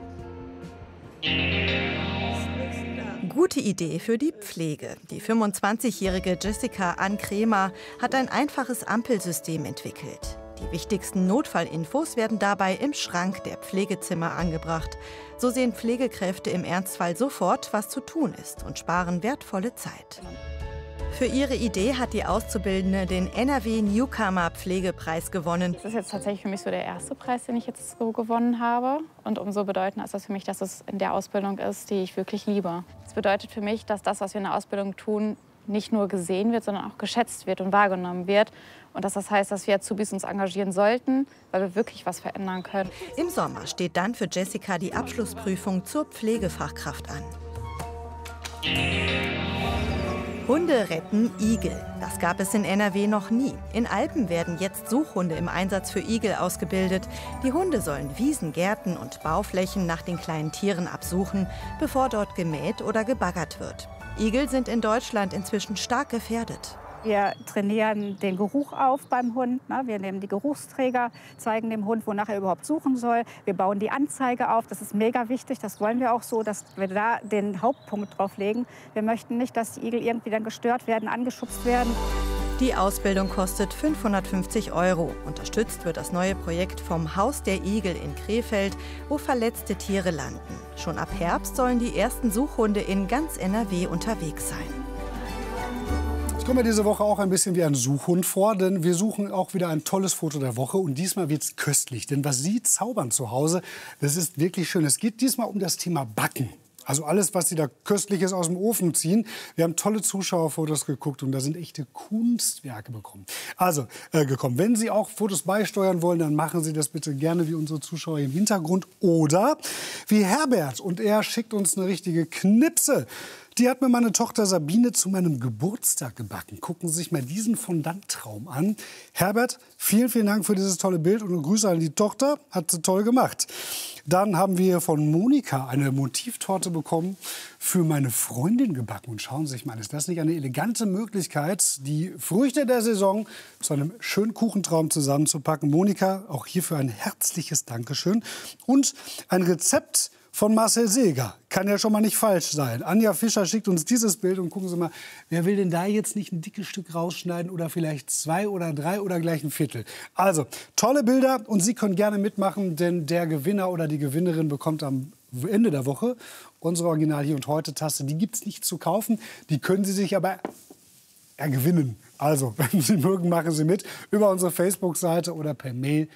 Gute Idee für die Pflege. Die 25-jährige Jessica Ann Kremer hat ein einfaches Ampelsystem entwickelt. Die wichtigsten Notfallinfos werden dabei im Schrank der Pflegezimmer angebracht. So sehen Pflegekräfte im Ernstfall sofort, was zu tun ist und sparen wertvolle Zeit. Für ihre Idee hat die Auszubildende den NRW Newcomer Pflegepreis gewonnen. Das ist jetzt tatsächlich für mich so der erste Preis, den ich jetzt so gewonnen habe. Und umso bedeutender ist das für mich, dass es in der Ausbildung ist, die ich wirklich liebe. Das bedeutet für mich, dass das, was wir in der Ausbildung tun, nicht nur gesehen wird, sondern auch geschätzt wird und wahrgenommen wird. Und dass das heißt, dass wir Azubis uns engagieren sollten, weil wir wirklich was verändern können. Im Sommer steht dann für Jessica die Abschlussprüfung zur Pflegefachkraft an. Hunde retten Igel. Das gab es in NRW noch nie. In Alpen werden jetzt Suchhunde im Einsatz für Igel ausgebildet. Die Hunde sollen Wiesen, Gärten und Bauflächen nach den kleinen Tieren absuchen, bevor dort gemäht oder gebaggert wird. Igel sind in Deutschland inzwischen stark gefährdet. Wir trainieren den Geruch auf beim Hund. Wir nehmen die Geruchsträger, zeigen dem Hund, wonach er überhaupt suchen soll. Wir bauen die Anzeige auf. Das ist mega wichtig. Das wollen wir auch so, dass wir da den Hauptpunkt drauf legen. Wir möchten nicht, dass die Igel irgendwie dann gestört werden, angeschubst werden. Die Ausbildung kostet 550 €. Unterstützt wird das neue Projekt vom Haus der Igel in Krefeld, wo verletzte Tiere landen. Schon ab Herbst sollen die ersten Suchhunde in ganz NRW unterwegs sein. Ich komme mir diese Woche auch ein bisschen wie ein Suchhund vor, denn wir suchen auch wieder ein tolles Foto der Woche. Und diesmal wird es köstlich, denn was Sie zaubern zu Hause, das ist wirklich schön. Es geht diesmal um das Thema Backen. Also alles, was Sie da Köstliches aus dem Ofen ziehen. Wir haben tolle Zuschauerfotos geguckt und da sind echte Kunstwerke gekommen. Wenn Sie auch Fotos beisteuern wollen, dann machen Sie das bitte gerne wie unsere Zuschauer im Hintergrund. Oder wie Herbert, und er schickt uns eine richtige Knipse. Die hat mir meine Tochter Sabine zu meinem Geburtstag gebacken. Gucken Sie sich mal diesen Fondanttraum an. Herbert, vielen, vielen Dank für dieses tolle Bild und Grüße an die Tochter. Hat sie toll gemacht. Dann haben wir von Monika eine Motivtorte bekommen, für meine Freundin gebacken. Und schauen Sie sich mal, ist das nicht eine elegante Möglichkeit, die Früchte der Saison zu einem schönen Kuchentraum zusammenzupacken? Monika, auch hierfür ein herzliches Dankeschön. Und ein Rezept von Marcel Seeger. Kann ja schon mal nicht falsch sein. Anja Fischer schickt uns dieses Bild und gucken Sie mal, wer will denn da jetzt nicht ein dickes Stück rausschneiden oder vielleicht 2 oder 3 oder gleich ein Viertel. Also, tolle Bilder und Sie können gerne mitmachen, denn der Gewinner oder die Gewinnerin bekommt am Ende der Woche unsere Original Hier und Heute Tasse. Die gibt es nicht zu kaufen, die können Sie sich aber gewinnen. Also, wenn Sie mögen, machen Sie mit über unsere Facebook-Seite oder per Mail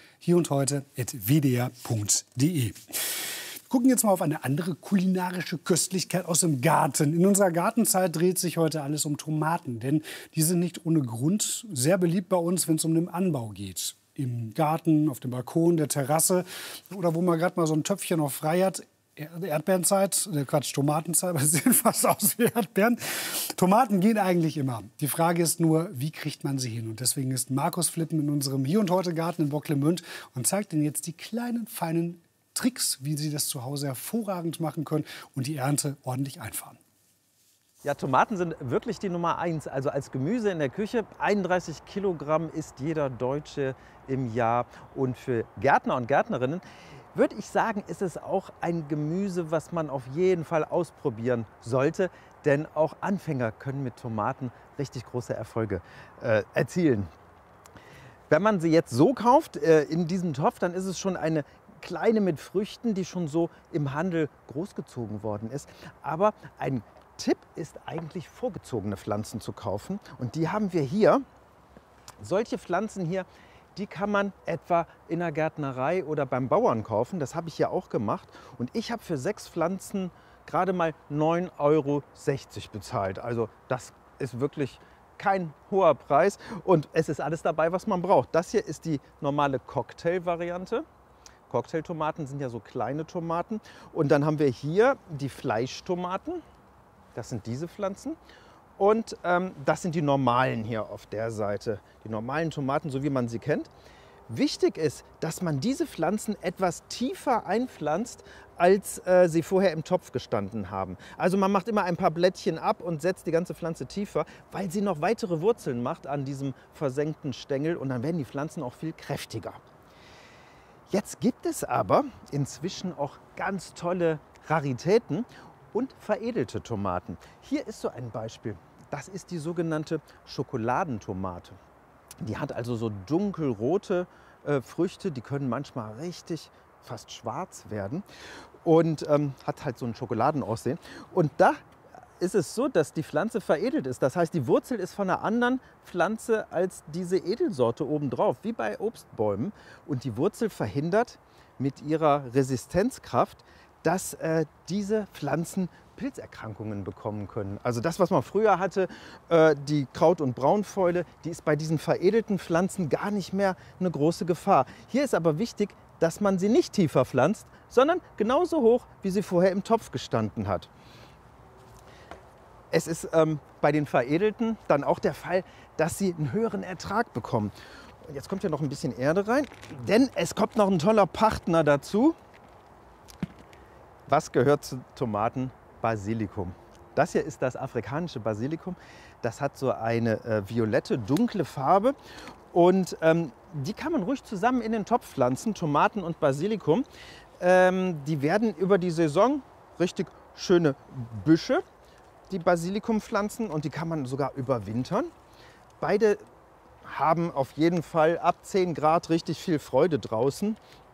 hierundheute@wdr.de. Wir gucken jetzt mal auf eine andere kulinarische Köstlichkeit aus dem Garten. In unserer Gartenzeit dreht sich heute alles um Tomaten, denn die sind nicht ohne Grund sehr beliebt bei uns, wenn es um den Anbau geht. Im Garten, auf dem Balkon, der Terrasse oder wo man gerade mal so ein Töpfchen noch frei hat. Erdbeerenzeit, Tomatenzeit, aber sie sehen fast aus wie Erdbeeren. Tomaten gehen eigentlich immer. Die Frage ist nur, wie kriegt man sie hin? Und deswegen ist Markus Flippen in unserem Hier und Heute Garten in Bocklemünd und zeigt Ihnen jetzt die kleinen, feinen Tricks, wie Sie das zu Hause hervorragend machen können und die Ernte ordentlich einfahren. Ja, Tomaten sind wirklich die Nummer 1. Also als Gemüse in der Küche, 31 Kilogramm isst jeder Deutsche im Jahr. Und für Gärtner und Gärtnerinnen würde ich sagen, ist es auch ein Gemüse, was man auf jeden Fall ausprobieren sollte. Denn auch Anfänger können mit Tomaten richtig große Erfolge erzielen. Wenn man sie jetzt so kauft, in diesem Topf, dann ist es schon eine kleine mit Früchten, die schon so im Handel großgezogen worden ist. Aber ein Tipp ist eigentlich, vorgezogene Pflanzen zu kaufen. Und die haben wir hier. Solche Pflanzen hier, die kann man etwa in der Gärtnerei oder beim Bauern kaufen. Das habe ich ja auch gemacht. Und ich habe für 6 Pflanzen gerade mal 9,60 € bezahlt. Also das ist wirklich kein hoher Preis. Und es ist alles dabei, was man braucht. Das hier ist die normale Cocktail-Variante. Cocktailtomaten sind ja so kleine Tomaten. Und dann haben wir hier die Fleischtomaten. Das sind diese Pflanzen. Und das sind die normalen hier auf der Seite. Die normalen Tomaten, so wie man sie kennt. Wichtig ist, dass man diese Pflanzen etwas tiefer einpflanzt, als sie vorher im Topf gestanden haben. Also man macht immer ein paar Blättchen ab und setzt die ganze Pflanze tiefer, weil sie noch weitere Wurzeln macht an diesem versenkten Stängel. Und dann werden die Pflanzen auch viel kräftiger. Jetzt gibt es aber inzwischen auch ganz tolle Raritäten und veredelte Tomaten. Hier ist so ein Beispiel. Das ist die sogenannte Schokoladentomate. Die hat also so dunkelrote Früchte, die können manchmal richtig fast schwarz werden und hat halt so ein Schokoladenaussehen. Und da ist es so, dass die Pflanze veredelt ist. Das heißt, die Wurzel ist von einer anderen Pflanze als diese Edelsorte obendrauf, wie bei Obstbäumen. Und die Wurzel verhindert mit ihrer Resistenzkraft, dass diese Pflanzen Pilzerkrankungen bekommen können. Also das, was man früher hatte, die Kraut- und Braunfäule, die ist bei diesen veredelten Pflanzen gar nicht mehr eine große Gefahr. Hier ist aber wichtig, dass man sie nicht tiefer pflanzt, sondern genauso hoch, wie sie vorher im Topf gestanden hat. Es ist bei den Veredelten dann auch der Fall, dass sie einen höheren Ertrag bekommen. Und jetzt kommt ja noch ein bisschen Erde rein, denn es kommt noch ein toller Partner dazu. Was gehört zu Tomaten? Basilikum. Das hier ist das afrikanische Basilikum. Das hat so eine violette, dunkle Farbe. Und die kann man ruhig zusammen in den Topf pflanzen, Tomaten und Basilikum. Die werden über die Saison richtig schöne Büsche, die Basilikumpflanzen. Und die kann man sogar überwintern. Beide haben auf jeden Fall ab 10 Grad richtig viel Freude draußen.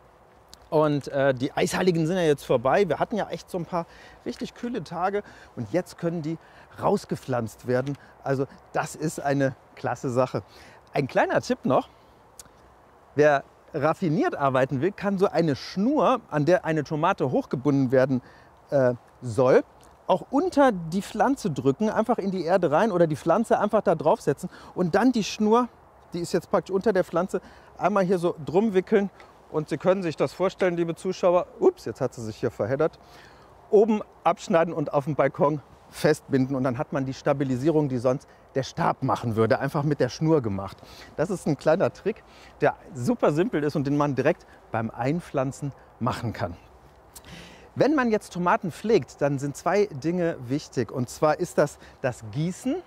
Und die Eisheiligen sind ja jetzt vorbei. Wir hatten ja echt so ein paar richtig kühle Tage. Und jetzt können die rausgepflanzt werden. Also das ist eine klasse Sache. Ein kleiner Tipp noch. Wer raffiniert arbeiten will, kann so eine Schnur, an der eine Tomate hochgebunden werden soll, auch unter die Pflanze drücken, einfach in die Erde rein oder die Pflanze einfach da draufsetzen. Und dann die Schnur, die ist jetzt praktisch unter der Pflanze, einmal hier so drum wickeln. Und Sie können sich das vorstellen, liebe Zuschauer, ups, jetzt hat sie sich hier verheddert, oben abschneiden und auf dem Balkon festbinden. Und dann hat man die Stabilisierung, die sonst der Stab machen würde, einfach mit der Schnur gemacht. Das ist ein kleiner Trick, der super simpel ist und den man direkt beim Einpflanzen machen kann. Wenn man jetzt Tomaten pflegt, dann sind 2 Dinge wichtig. Und zwar ist das Gießen,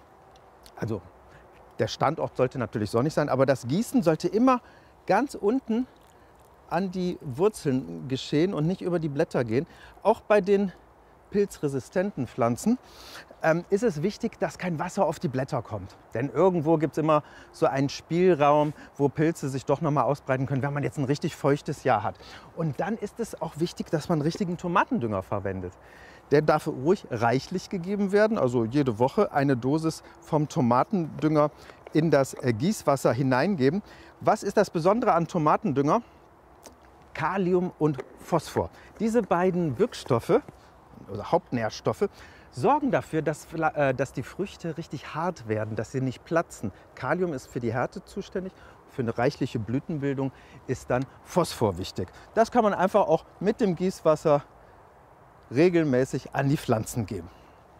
also der Standort sollte natürlich sonnig sein, aber das Gießen sollte immer ganz unten an die Wurzeln geschehen und nicht über die Blätter gehen. Auch bei den pilzresistenten Pflanzen ist es wichtig, dass kein Wasser auf die Blätter kommt. Denn irgendwo gibt es immer so einen Spielraum, wo Pilze sich doch noch mal ausbreiten können, wenn man jetzt ein richtig feuchtes Jahr hat. Und dann ist es auch wichtig, dass man richtigen Tomatendünger verwendet. Der darf ruhig reichlich gegeben werden, also jede Woche eine Dosis vom Tomatendünger in das Gießwasser hineingeben. Was ist das Besondere an Tomatendünger? Kalium und Phosphor. Diese beiden Wirkstoffe, also Hauptnährstoffe, sorgen dafür, dass die Früchte richtig hart werden, dass sie nicht platzen. Kalium ist für die Härte zuständig, für eine reichliche Blütenbildung ist dann Phosphor wichtig. Das kann man einfach auch mit dem Gießwasser regelmäßig an die Pflanzen geben.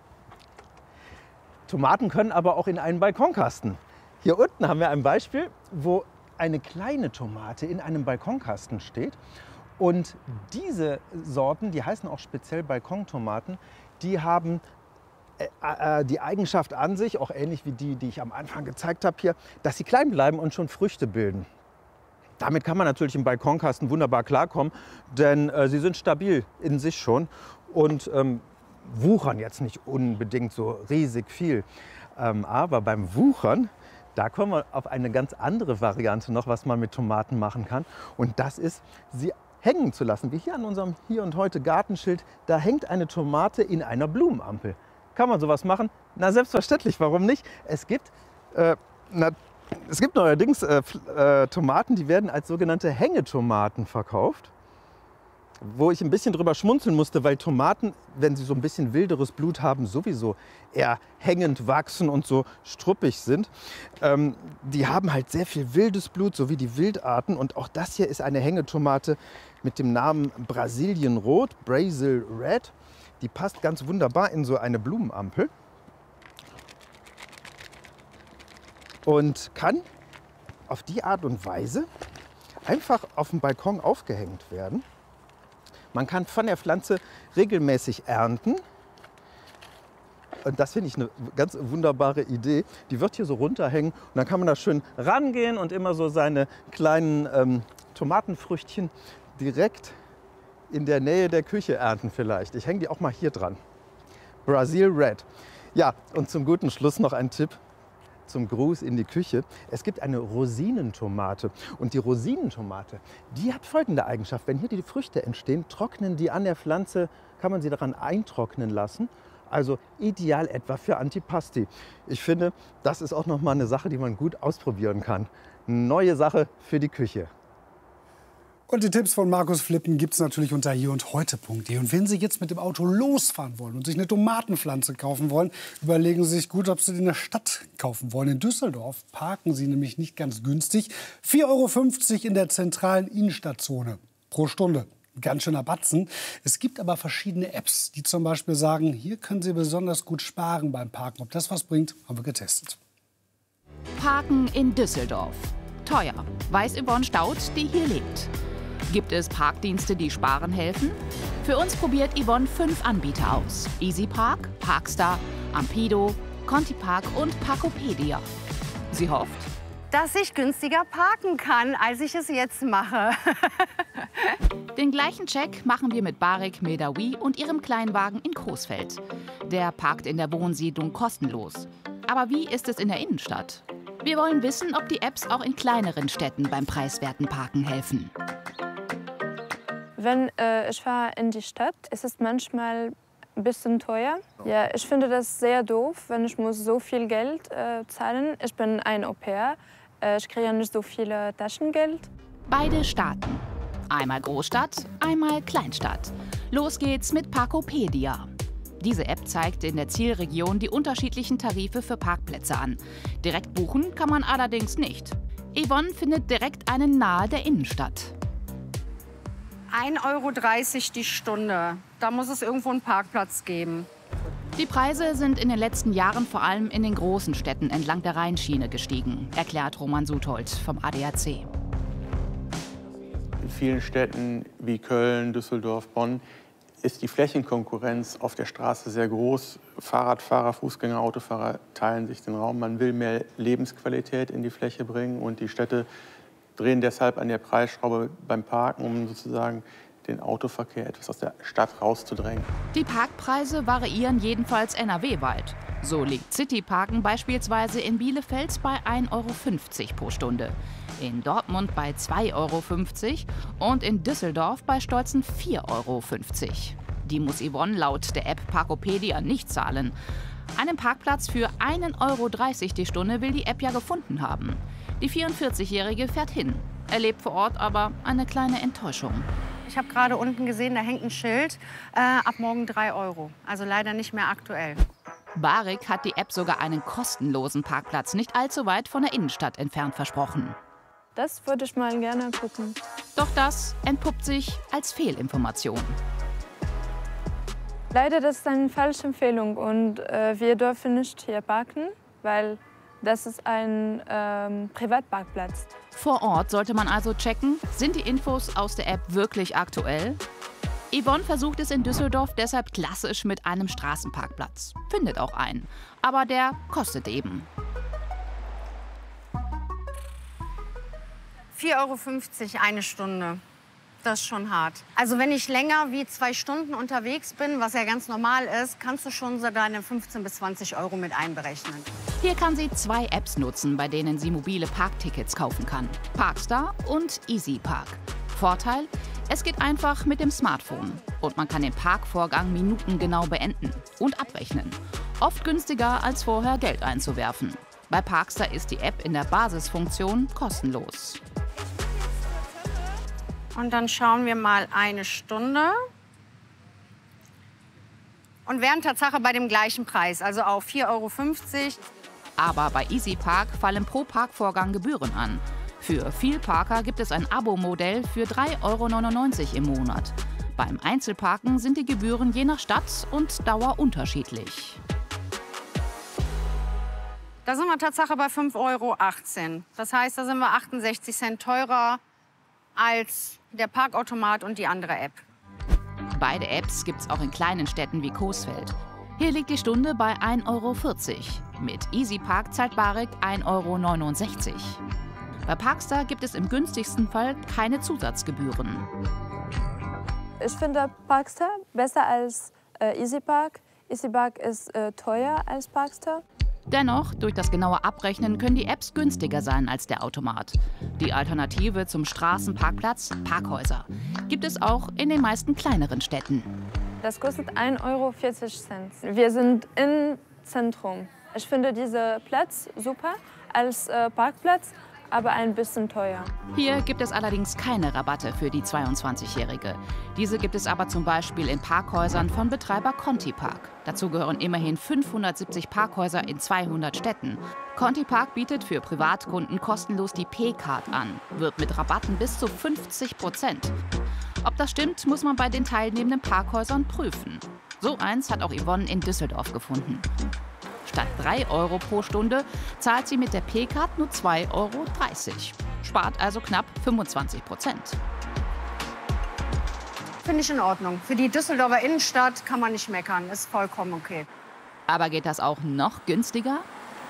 Tomaten können aber auch in einen Balkonkasten. Hier unten haben wir ein Beispiel, wo eine kleine Tomate in einem Balkonkasten steht. Und diese Sorten, die heißen auch speziell Balkontomaten, die haben die Eigenschaft an sich, auch ähnlich wie die, die ich am Anfang gezeigt habe hier, dass sie klein bleiben und schon Früchte bilden. Damit kann man natürlich im Balkonkasten wunderbar klarkommen, denn sie sind stabil in sich schon und wuchern jetzt nicht unbedingt so riesig viel. Aber beim Wuchern, da kommen wir auf eine ganz andere Variante noch, was man mit Tomaten machen kann. Und das ist, sie hängen zu lassen, wie hier an unserem Hier und Heute Gartenschild. Da hängt eine Tomate in einer Blumenampel. Kann man sowas machen? Na, selbstverständlich, warum nicht? Es gibt neuerdings Tomaten, die werden als sogenannte Hängetomaten verkauft. Wo ich ein bisschen drüber schmunzeln musste, weil Tomaten, wenn sie so ein bisschen wilderes Blut haben, sowieso eher hängend wachsen und so struppig sind. Die haben halt sehr viel wildes Blut, so wie die Wildarten. Und auch das hier ist eine Hängetomate mit dem Namen Brasilienrot, Brazil Red. Die passt ganz wunderbar in so eine Blumenampel. Und kann auf die Art und Weise einfach auf dem Balkon aufgehängt werden. Man kann von der Pflanze regelmäßig ernten. Und das finde ich eine ganz wunderbare Idee. Die wird hier so runterhängen und dann kann man da schön rangehen und immer so seine kleinen Tomatenfrüchtchen direkt in der Nähe der Küche ernten vielleicht. Ich hänge die auch mal hier dran. Brazil Red. Ja, und zum guten Schluss noch ein Tipp zum Gruß in die Küche. Es gibt eine Rosinentomate. Und die Rosinentomate, die hat folgende Eigenschaft. Wenn hier die Früchte entstehen, trocknen die an der Pflanze, kann man sie daran eintrocknen lassen. Also ideal etwa für Antipasti. Ich finde, das ist auch noch mal eine Sache, die man gut ausprobieren kann. Neue Sache für die Küche. Und die Tipps von Markus Flippen gibt es natürlich unter hierundheute.de. Und wenn Sie jetzt mit dem Auto losfahren wollen und sich eine Tomatenpflanze kaufen wollen, überlegen Sie sich gut, ob Sie die in der Stadt kaufen wollen. In Düsseldorf parken Sie nämlich nicht ganz günstig. 4,50 € in der zentralen Innenstadtzone pro Stunde. Ganz schöner Batzen. Es gibt aber verschiedene Apps, die zum Beispiel sagen, hier können Sie besonders gut sparen beim Parken. Ob das was bringt, haben wir getestet. Parken in Düsseldorf. Teuer, weiß Yvonne Staud, die hier lebt. Gibt es Parkdienste, die sparen helfen? Für uns probiert Yvonne 5 Anbieter aus. EasyPark, Parkstar, Ampido, Contipark und Parkopedia. Sie hofft, dass ich günstiger parken kann, als ich es jetzt mache. Den gleichen Check machen wir mit Barek Medawi und ihrem Kleinwagen in Coesfeld. Der parkt in der Wohnsiedlung kostenlos. Aber wie ist es in der Innenstadt? Wir wollen wissen, ob die Apps auch in kleineren Städten beim preiswerten Parken helfen. Wenn ich fahre in die Stadt, ist es manchmal ein bisschen teuer. Ja, ich finde das sehr doof, wenn ich muss so viel Geld zahlen. Ich bin ein Au-pair, ich kriege nicht so viel Taschengeld. Beide Staaten. Einmal Großstadt, einmal Kleinstadt. Los geht's mit Parkopedia. Diese App zeigt in der Zielregion die unterschiedlichen Tarife für Parkplätze an. Direkt buchen kann man allerdings nicht. Yvonne findet direkt einen nahe der Innenstadt. 1,30 € die Stunde. Da muss es irgendwo einen Parkplatz geben. Die Preise sind in den letzten Jahren vor allem in den großen Städten entlang der Rheinschiene gestiegen, erklärt Roman Suthold vom ADAC. In vielen Städten wie Köln, Düsseldorf, Bonn ist die Flächenkonkurrenz auf der Straße sehr groß. Fahrradfahrer, Fußgänger, Autofahrer teilen sich den Raum. Man will mehr Lebensqualität in die Fläche bringen und die Städte drehen deshalb an der Preisschraube beim Parken, um sozusagen den Autoverkehr etwas aus der Stadt rauszudrängen. Die Parkpreise variieren jedenfalls NRW-weit. So liegt Cityparken beispielsweise in Bielefeld bei 1,50 € pro Stunde, in Dortmund bei 2,50 € und in Düsseldorf bei stolzen 4,50 €. Die muss Yvonne laut der App Parkopedia nicht zahlen. Einen Parkplatz für 1,30 € die Stunde will die App ja gefunden haben. Die 44-Jährige fährt hin, erlebt vor Ort aber eine kleine Enttäuschung. Ich habe gerade unten gesehen, da hängt ein Schild, ab morgen 3 €. Also leider nicht mehr aktuell. Barek hat die App sogar einen kostenlosen Parkplatz nicht allzu weit von der Innenstadt entfernt versprochen. Das würde ich mal gerne gucken. Doch das entpuppt sich als Fehlinformation. Leider, das ist eine falsche Empfehlung und wir dürfen nicht hier parken, weil Das ist ein Privatparkplatz. Vor Ort sollte man also checken, sind die Infos aus der App wirklich aktuell? Yvonne versucht es in Düsseldorf deshalb klassisch mit einem Straßenparkplatz. Findet auch einen. Aber der kostet eben. 4,50 € eine Stunde. Das ist schon hart. Also wenn ich länger wie 2 Stunden unterwegs bin, was ja ganz normal ist, kannst du schon so deine 15 bis 20 € mit einberechnen. Hier kann sie 2 Apps nutzen, bei denen sie mobile Parktickets kaufen kann. Parkstar und EasyPark. Vorteil, es geht einfach mit dem Smartphone. Und man kann den Parkvorgang minutengenau beenden und abrechnen. Oft günstiger, als vorher Geld einzuwerfen. Bei Parkstar ist die App in der Basisfunktion kostenlos. Und dann schauen wir mal eine Stunde. Und wären Tatsache bei dem gleichen Preis, also auch 4,50 €. Aber bei EasyPark fallen pro Parkvorgang Gebühren an. Für Vielparker gibt es ein Abo-Modell für 3,99 € im Monat. Beim Einzelparken sind die Gebühren je nach Stadt und Dauer unterschiedlich. Da sind wir Tatsache bei 5,18 €. Das heißt, da sind wir 68 Cent teurer als der Parkautomat und die andere App. Beide Apps gibt es auch in kleinen Städten wie Coesfeld. Hier liegt die Stunde bei 1,40 €. Mit EasyPark zahlt Barek 1,69 €. Bei Parkstar gibt es im günstigsten Fall keine Zusatzgebühren. Ich finde Parkstar besser als EasyPark. EasyPark ist teuer als Parkstar. Dennoch, durch das genaue Abrechnen können die Apps günstiger sein als der Automat. Die Alternative zum Straßenparkplatz, Parkhäuser, gibt es auch in den meisten kleineren Städten. Das kostet 1,40 €. Wir sind im Zentrum. Ich finde diesen Platz super als Parkplatz, aber ein bisschen teuer. Hier gibt es allerdings keine Rabatte für die 22-Jährige. Diese gibt es aber zum Beispiel in Parkhäusern von Betreiber Conti Park. Dazu gehören immerhin 570 Parkhäuser in 200 Städten. Conti Park bietet für Privatkunden kostenlos die P-Card an, wird mit Rabatten bis zu 50%. Ob das stimmt, muss man bei den teilnehmenden Parkhäusern prüfen. So eins hat auch Yvonne in Düsseldorf gefunden. Statt 3 € pro Stunde zahlt sie mit der P-Card nur 2,30 €. Spart also knapp 25%. Finde ich in Ordnung. Für die Düsseldorfer Innenstadt kann man nicht meckern. Ist vollkommen okay. Aber geht das auch noch günstiger?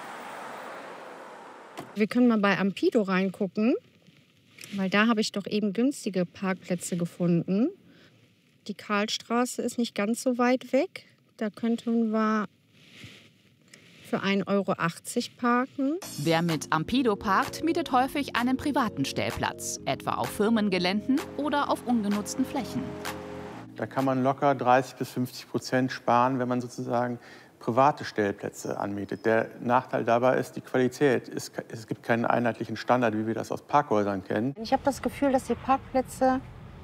Wir können mal bei Ampido reingucken, weil da habe ich doch eben günstige Parkplätze gefunden. Die Karlstraße ist nicht ganz so weit weg. Da könnten wir für 1,80 € parken. Wer mit Ampido parkt, mietet häufig einen privaten Stellplatz, etwa auf Firmengeländen oder auf ungenutzten Flächen. Da kann man locker 30 bis 50% sparen, wenn man sozusagen private Stellplätze anmietet. Der Nachteil dabei ist die Qualität. Es gibt keinen einheitlichen Standard, wie wir das aus Parkhäusern kennen. Ich habe das Gefühl, dass die Parkplätze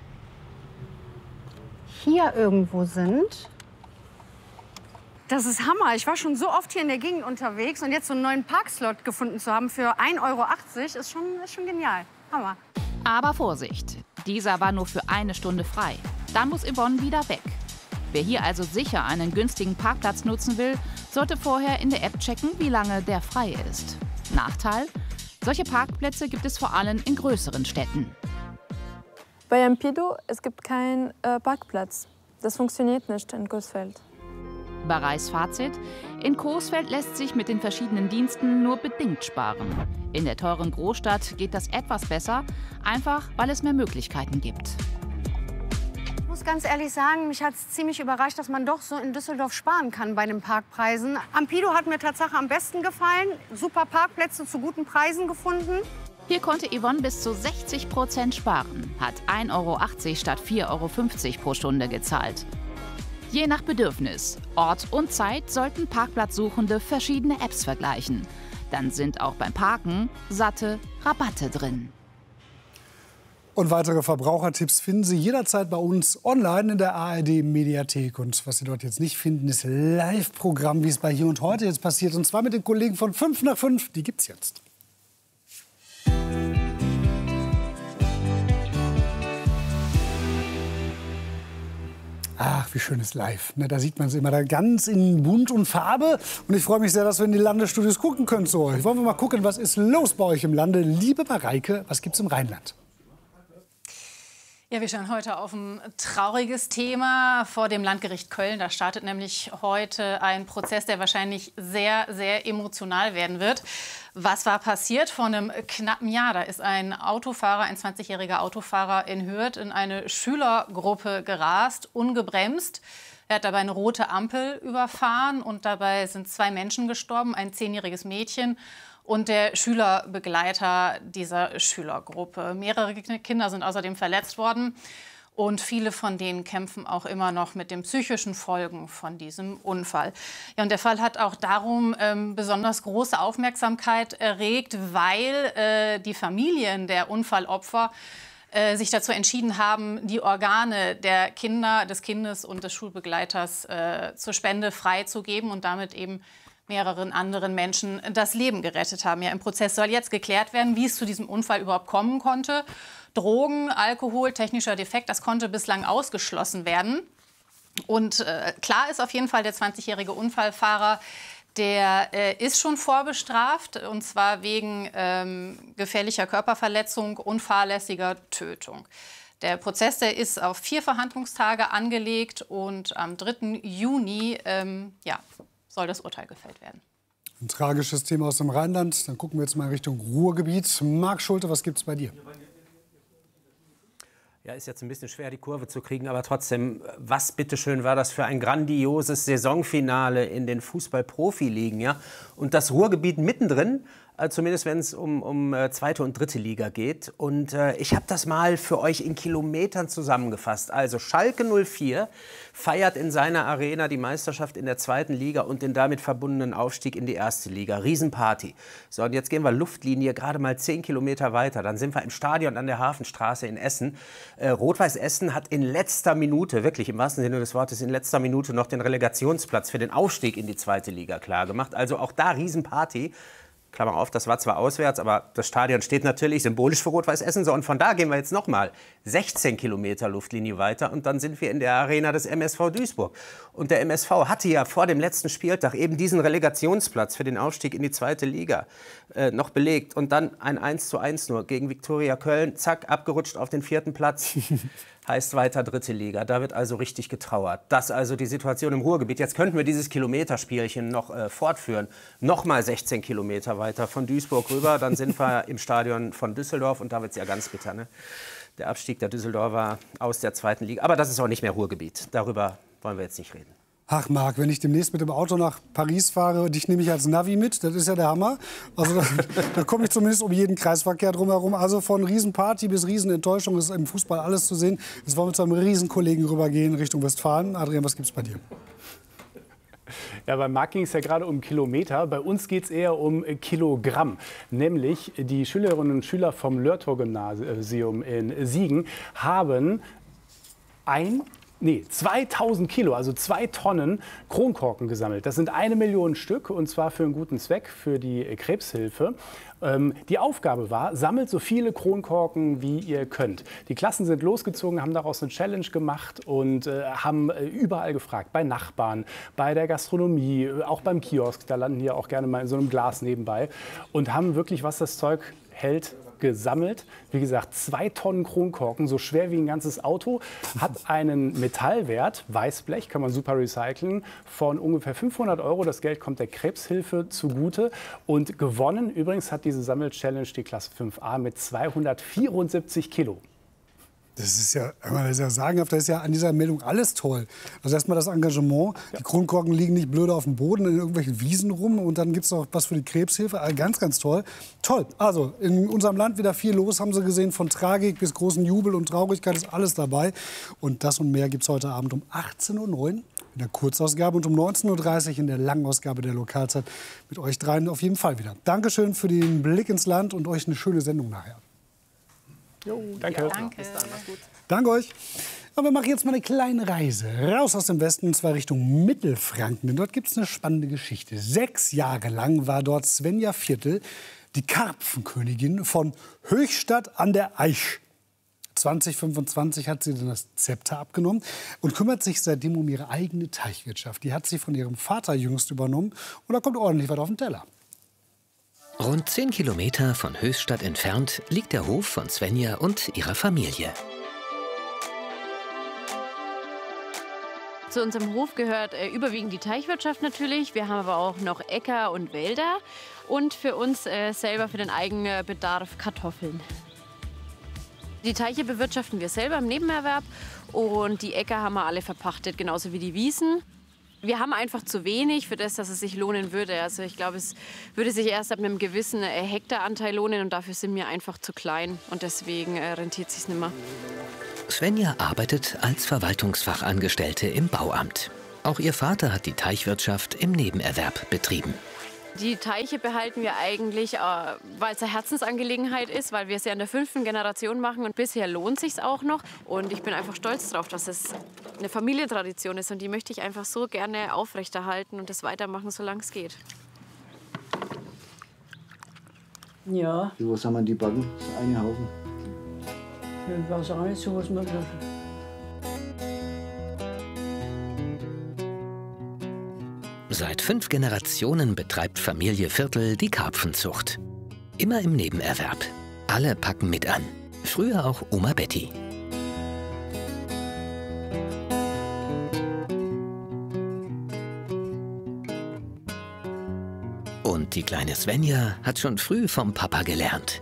hier irgendwo sind. Das ist Hammer. Ich war schon so oft hier in der Gegend unterwegs und jetzt so einen neuen Parkslot gefunden zu haben für 1,80 € ist schon genial. Hammer. Aber Vorsicht, dieser war nur für eine Stunde frei. Dann muss Yvonne wieder weg. Wer hier also sicher einen günstigen Parkplatz nutzen will, sollte vorher in der App checken, wie lange der frei ist. Nachteil? Solche Parkplätze gibt es vor allem in größeren Städten. Bei Ampido es gibt keinen Parkplatz. Das funktioniert nicht in Coesfeld. Bareis Fazit: In Coesfeld lässt sich mit den verschiedenen Diensten nur bedingt sparen. In der teuren Großstadt geht das etwas besser, einfach weil es mehr Möglichkeiten gibt. Ich muss ganz ehrlich sagen, mich hat es ziemlich überrascht, dass man doch so in Düsseldorf sparen kann bei den Parkpreisen. Ampido hat mir tatsächlich am besten gefallen. Super Parkplätze zu guten Preisen gefunden. Hier konnte Yvonne bis zu 60% sparen, hat 1,80 € statt 4,50 € pro Stunde gezahlt. Je nach Bedürfnis, Ort und Zeit sollten Parkplatzsuchende verschiedene Apps vergleichen. Dann sind auch beim Parken satte Rabatte drin. Und weitere Verbrauchertipps finden Sie jederzeit bei uns online in der ARD-Mediathek. Und was Sie dort jetzt nicht finden, ist Live-Programm, wie es bei Hier und Heute jetzt passiert. Und zwar mit den Kollegen von 5 nach 5. Die gibt's jetzt. Ach, wie schön ist live. Ne, da sieht man es immer da ganz in Bunt und Farbe. Und ich freue mich sehr, dass wir in die Landesstudios gucken können zu euch. Wollen wir mal gucken, was ist los bei euch im Lande? Liebe Mareike, was gibt's im Rheinland? Ja, wir schauen heute auf ein trauriges Thema vor dem Landgericht Köln. Da startet nämlich heute ein Prozess, der wahrscheinlich sehr, sehr emotional werden wird. Was war passiert? Vor einem knappen Jahr, da ist ein Autofahrer, ein 20-jähriger Autofahrer in Hürth in eine Schülergruppe gerast, ungebremst. Er hat dabei eine rote Ampel überfahren und dabei sind 2 Menschen gestorben, ein 10-jähriges Mädchen und der Schülerbegleiter dieser Schülergruppe. Mehrere Kinder sind außerdem verletzt worden und viele von denen kämpfen auch immer noch mit den psychischen Folgen von diesem Unfall. Ja, und der Fall hat auch darum besonders große Aufmerksamkeit erregt, weil die Familien der Unfallopfer sich dazu entschieden haben, die Organe der Kinder, des Kindes und des Schulbegleiters zur Spende freizugeben und damit eben mehreren anderen Menschen das Leben gerettet haben. Ja, im Prozess soll jetzt geklärt werden, wie es zu diesem Unfall überhaupt kommen konnte. Drogen, Alkohol, technischer Defekt, das konnte bislang ausgeschlossen werden. Und klar ist auf jeden Fall, der 20-jährige Unfallfahrer, der ist schon vorbestraft, und zwar wegen gefährlicher Körperverletzung und fahrlässiger Tötung. Der Prozess, der ist auf 4 Verhandlungstage angelegt und am 3. Juni soll das Urteil gefällt werden. Ein tragisches Thema aus dem Rheinland. Dann gucken wir jetzt mal Richtung Ruhrgebiet. Marc Schulte, was gibt's bei dir? Ja, ist jetzt ein bisschen schwer, die Kurve zu kriegen, aber trotzdem, was bitteschön war das für ein grandioses Saisonfinale in den Fußball-Profiligen, ja? Und das Ruhrgebiet mittendrin, zumindest wenn es um 2. und 3. Liga geht. Und ich habe das mal für euch in Kilometern zusammengefasst. Also Schalke 04 feiert in seiner Arena die Meisterschaft in der 2. Liga und den damit verbundenen Aufstieg in die 1. Liga. Riesenparty. So, und jetzt gehen wir Luftlinie gerade mal 10 Kilometer weiter. Dann sind wir im Stadion an der Hafenstraße in Essen. Rot-Weiß Essen hat in letzter Minute, wirklich im wahrsten Sinne des Wortes, in letzter Minute noch den Relegationsplatz für den Aufstieg in die 2. Liga klargemacht. Also auch da Riesenparty. Klammer auf, das war zwar auswärts, aber das Stadion steht natürlich symbolisch für Rot-Weiß Essen. So, und von da gehen wir jetzt noch mal 16 Kilometer Luftlinie weiter und dann sind wir in der Arena des MSV Duisburg. Und der MSV hatte ja vor dem letzten Spieltag eben diesen Relegationsplatz für den Aufstieg in die 2. Liga noch belegt. Und dann ein 1:1 nur gegen Viktoria Köln. Zack, abgerutscht auf den 4. Platz. Heißt weiter 3. Liga. Da wird also richtig getrauert. Das also die Situation im Ruhrgebiet. Jetzt könnten wir dieses Kilometerspielchen noch fortführen. Noch mal 16 Kilometer weiter von Duisburg rüber. Dann sind wir im Stadion von Düsseldorf. Und da wird es ja ganz bitter. Ne? Der Abstieg der Düsseldorfer aus der 2. Liga. Aber das ist auch nicht mehr Ruhrgebiet. Darüber wollen wir jetzt nicht reden. Ach Marc, wenn ich demnächst mit dem Auto nach Paris fahre, dich nehme ich als Navi mit, das ist ja der Hammer. Also da komme ich zumindest um jeden Kreisverkehr drumherum. Also von Riesenparty bis Riesenenttäuschung ist im Fußball alles zu sehen. Jetzt wollen wir zu einem Riesenkollegen rübergehen Richtung Westfalen. Adrian, was gibt's bei dir? Ja, bei Marc ging es ja gerade um Kilometer. Bei uns geht es eher um Kilogramm. Nämlich die Schülerinnen und Schüler vom Lörtor-Gymnasium in Siegen haben 2000 Kilo, also 2 Tonnen Kronkorken gesammelt. Das sind 1 Million Stück, und zwar für einen guten Zweck, für die Krebshilfe. Die Aufgabe war, sammelt so viele Kronkorken, wie ihr könnt. Die Klassen sind losgezogen, haben daraus eine Challenge gemacht und haben überall gefragt. Bei Nachbarn, bei der Gastronomie, auch beim Kiosk, da landen die ja auch gerne mal in so einem Glas nebenbei. Und haben wirklich, was das Zeug hält, gesammelt. Wie gesagt, 2 Tonnen Kronkorken, so schwer wie ein ganzes Auto, hat einen Metallwert, Weißblech, kann man super recyceln, von ungefähr 500 €. Das Geld kommt der Krebshilfe zugute. Und gewonnen übrigens hat diese Sammel-Challenge die Klasse 5a mit 274 Kilo. Das ist ja, das ist ja sagenhaft, da ist ja an dieser Meldung alles toll. Also erstmal das Engagement, die Kronkorken liegen nicht blöde auf dem Boden in irgendwelchen Wiesen rum, und dann gibt es auch was für die Krebshilfe, also ganz, ganz toll. Toll, also in unserem Land wieder viel los, haben Sie gesehen, von Tragik bis großen Jubel und Traurigkeit ist alles dabei. Und das und mehr gibt es heute Abend um 18:09 Uhr in der Kurzausgabe und um 19:30 Uhr in der Langausgabe der Lokalzeit mit euch dreien auf jeden Fall wieder. Dankeschön für den Blick ins Land und euch eine schöne Sendung nachher. Jo, danke. Ja, danke. Bis dann, mach's gut. Danke euch. Aber wir machen jetzt mal eine kleine Reise raus aus dem Westen, und zwar Richtung Mittelfranken. Denn dort gibt es eine spannende Geschichte. 6 Jahre lang war dort Svenja Viertel, die Karpfenkönigin von Höchstadt an der Aisch. 2025 hat sie dann das Zepter abgenommen und kümmert sich seitdem um ihre eigene Teichwirtschaft. Die hat sie von ihrem Vater jüngst übernommen und da kommt ordentlich was auf den Teller. Rund 10 Kilometer von Höchstadt entfernt liegt der Hof von Svenja und ihrer Familie. Zu unserem Hof gehört überwiegend die Teichwirtschaft natürlich. Wir haben aber auch noch Äcker und Wälder und für uns selber für den eigenen Bedarf Kartoffeln. Die Teiche bewirtschaften wir selber im Nebenerwerb und die Äcker haben wir alle verpachtet, genauso wie die Wiesen. Wir haben einfach zu wenig für das, dass es sich lohnen würde. Also ich glaube, es würde sich erst ab einem gewissen Hektaranteil lohnen und dafür sind wir einfach zu klein und deswegen rentiert es sich nicht mehr. Svenja arbeitet als Verwaltungsfachangestellte im Bauamt. Auch ihr Vater hat die Teichwirtschaft im Nebenerwerb betrieben. Die Teiche behalten wir eigentlich, weil es eine Herzensangelegenheit ist, weil wir es ja in der 5. Generation machen und bisher lohnt sich auch noch. Und ich bin einfach stolz darauf, dass es eine Familientradition ist und die möchte ich einfach so gerne aufrechterhalten und das weitermachen, solange es geht. Ja. Was haben wir die Backen? Das ist ein Haufen. Ich weiß auch nicht, so was man will. Seit 5 Generationen betreibt Familie Viertel die Karpfenzucht. Immer im Nebenerwerb. Alle packen mit an. Früher auch Oma Betty. Und die kleine Svenja hat schon früh vom Papa gelernt.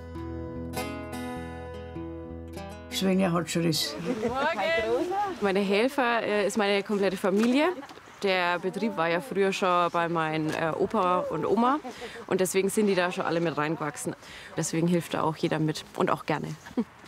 Svenja hat schon das. Meine Helfer ist meine komplette Familie. Der Betrieb war ja früher schon bei meinen Opa und Oma und deswegen sind die da schon alle mit reingewachsen. Deswegen hilft da auch jeder mit und auch gerne.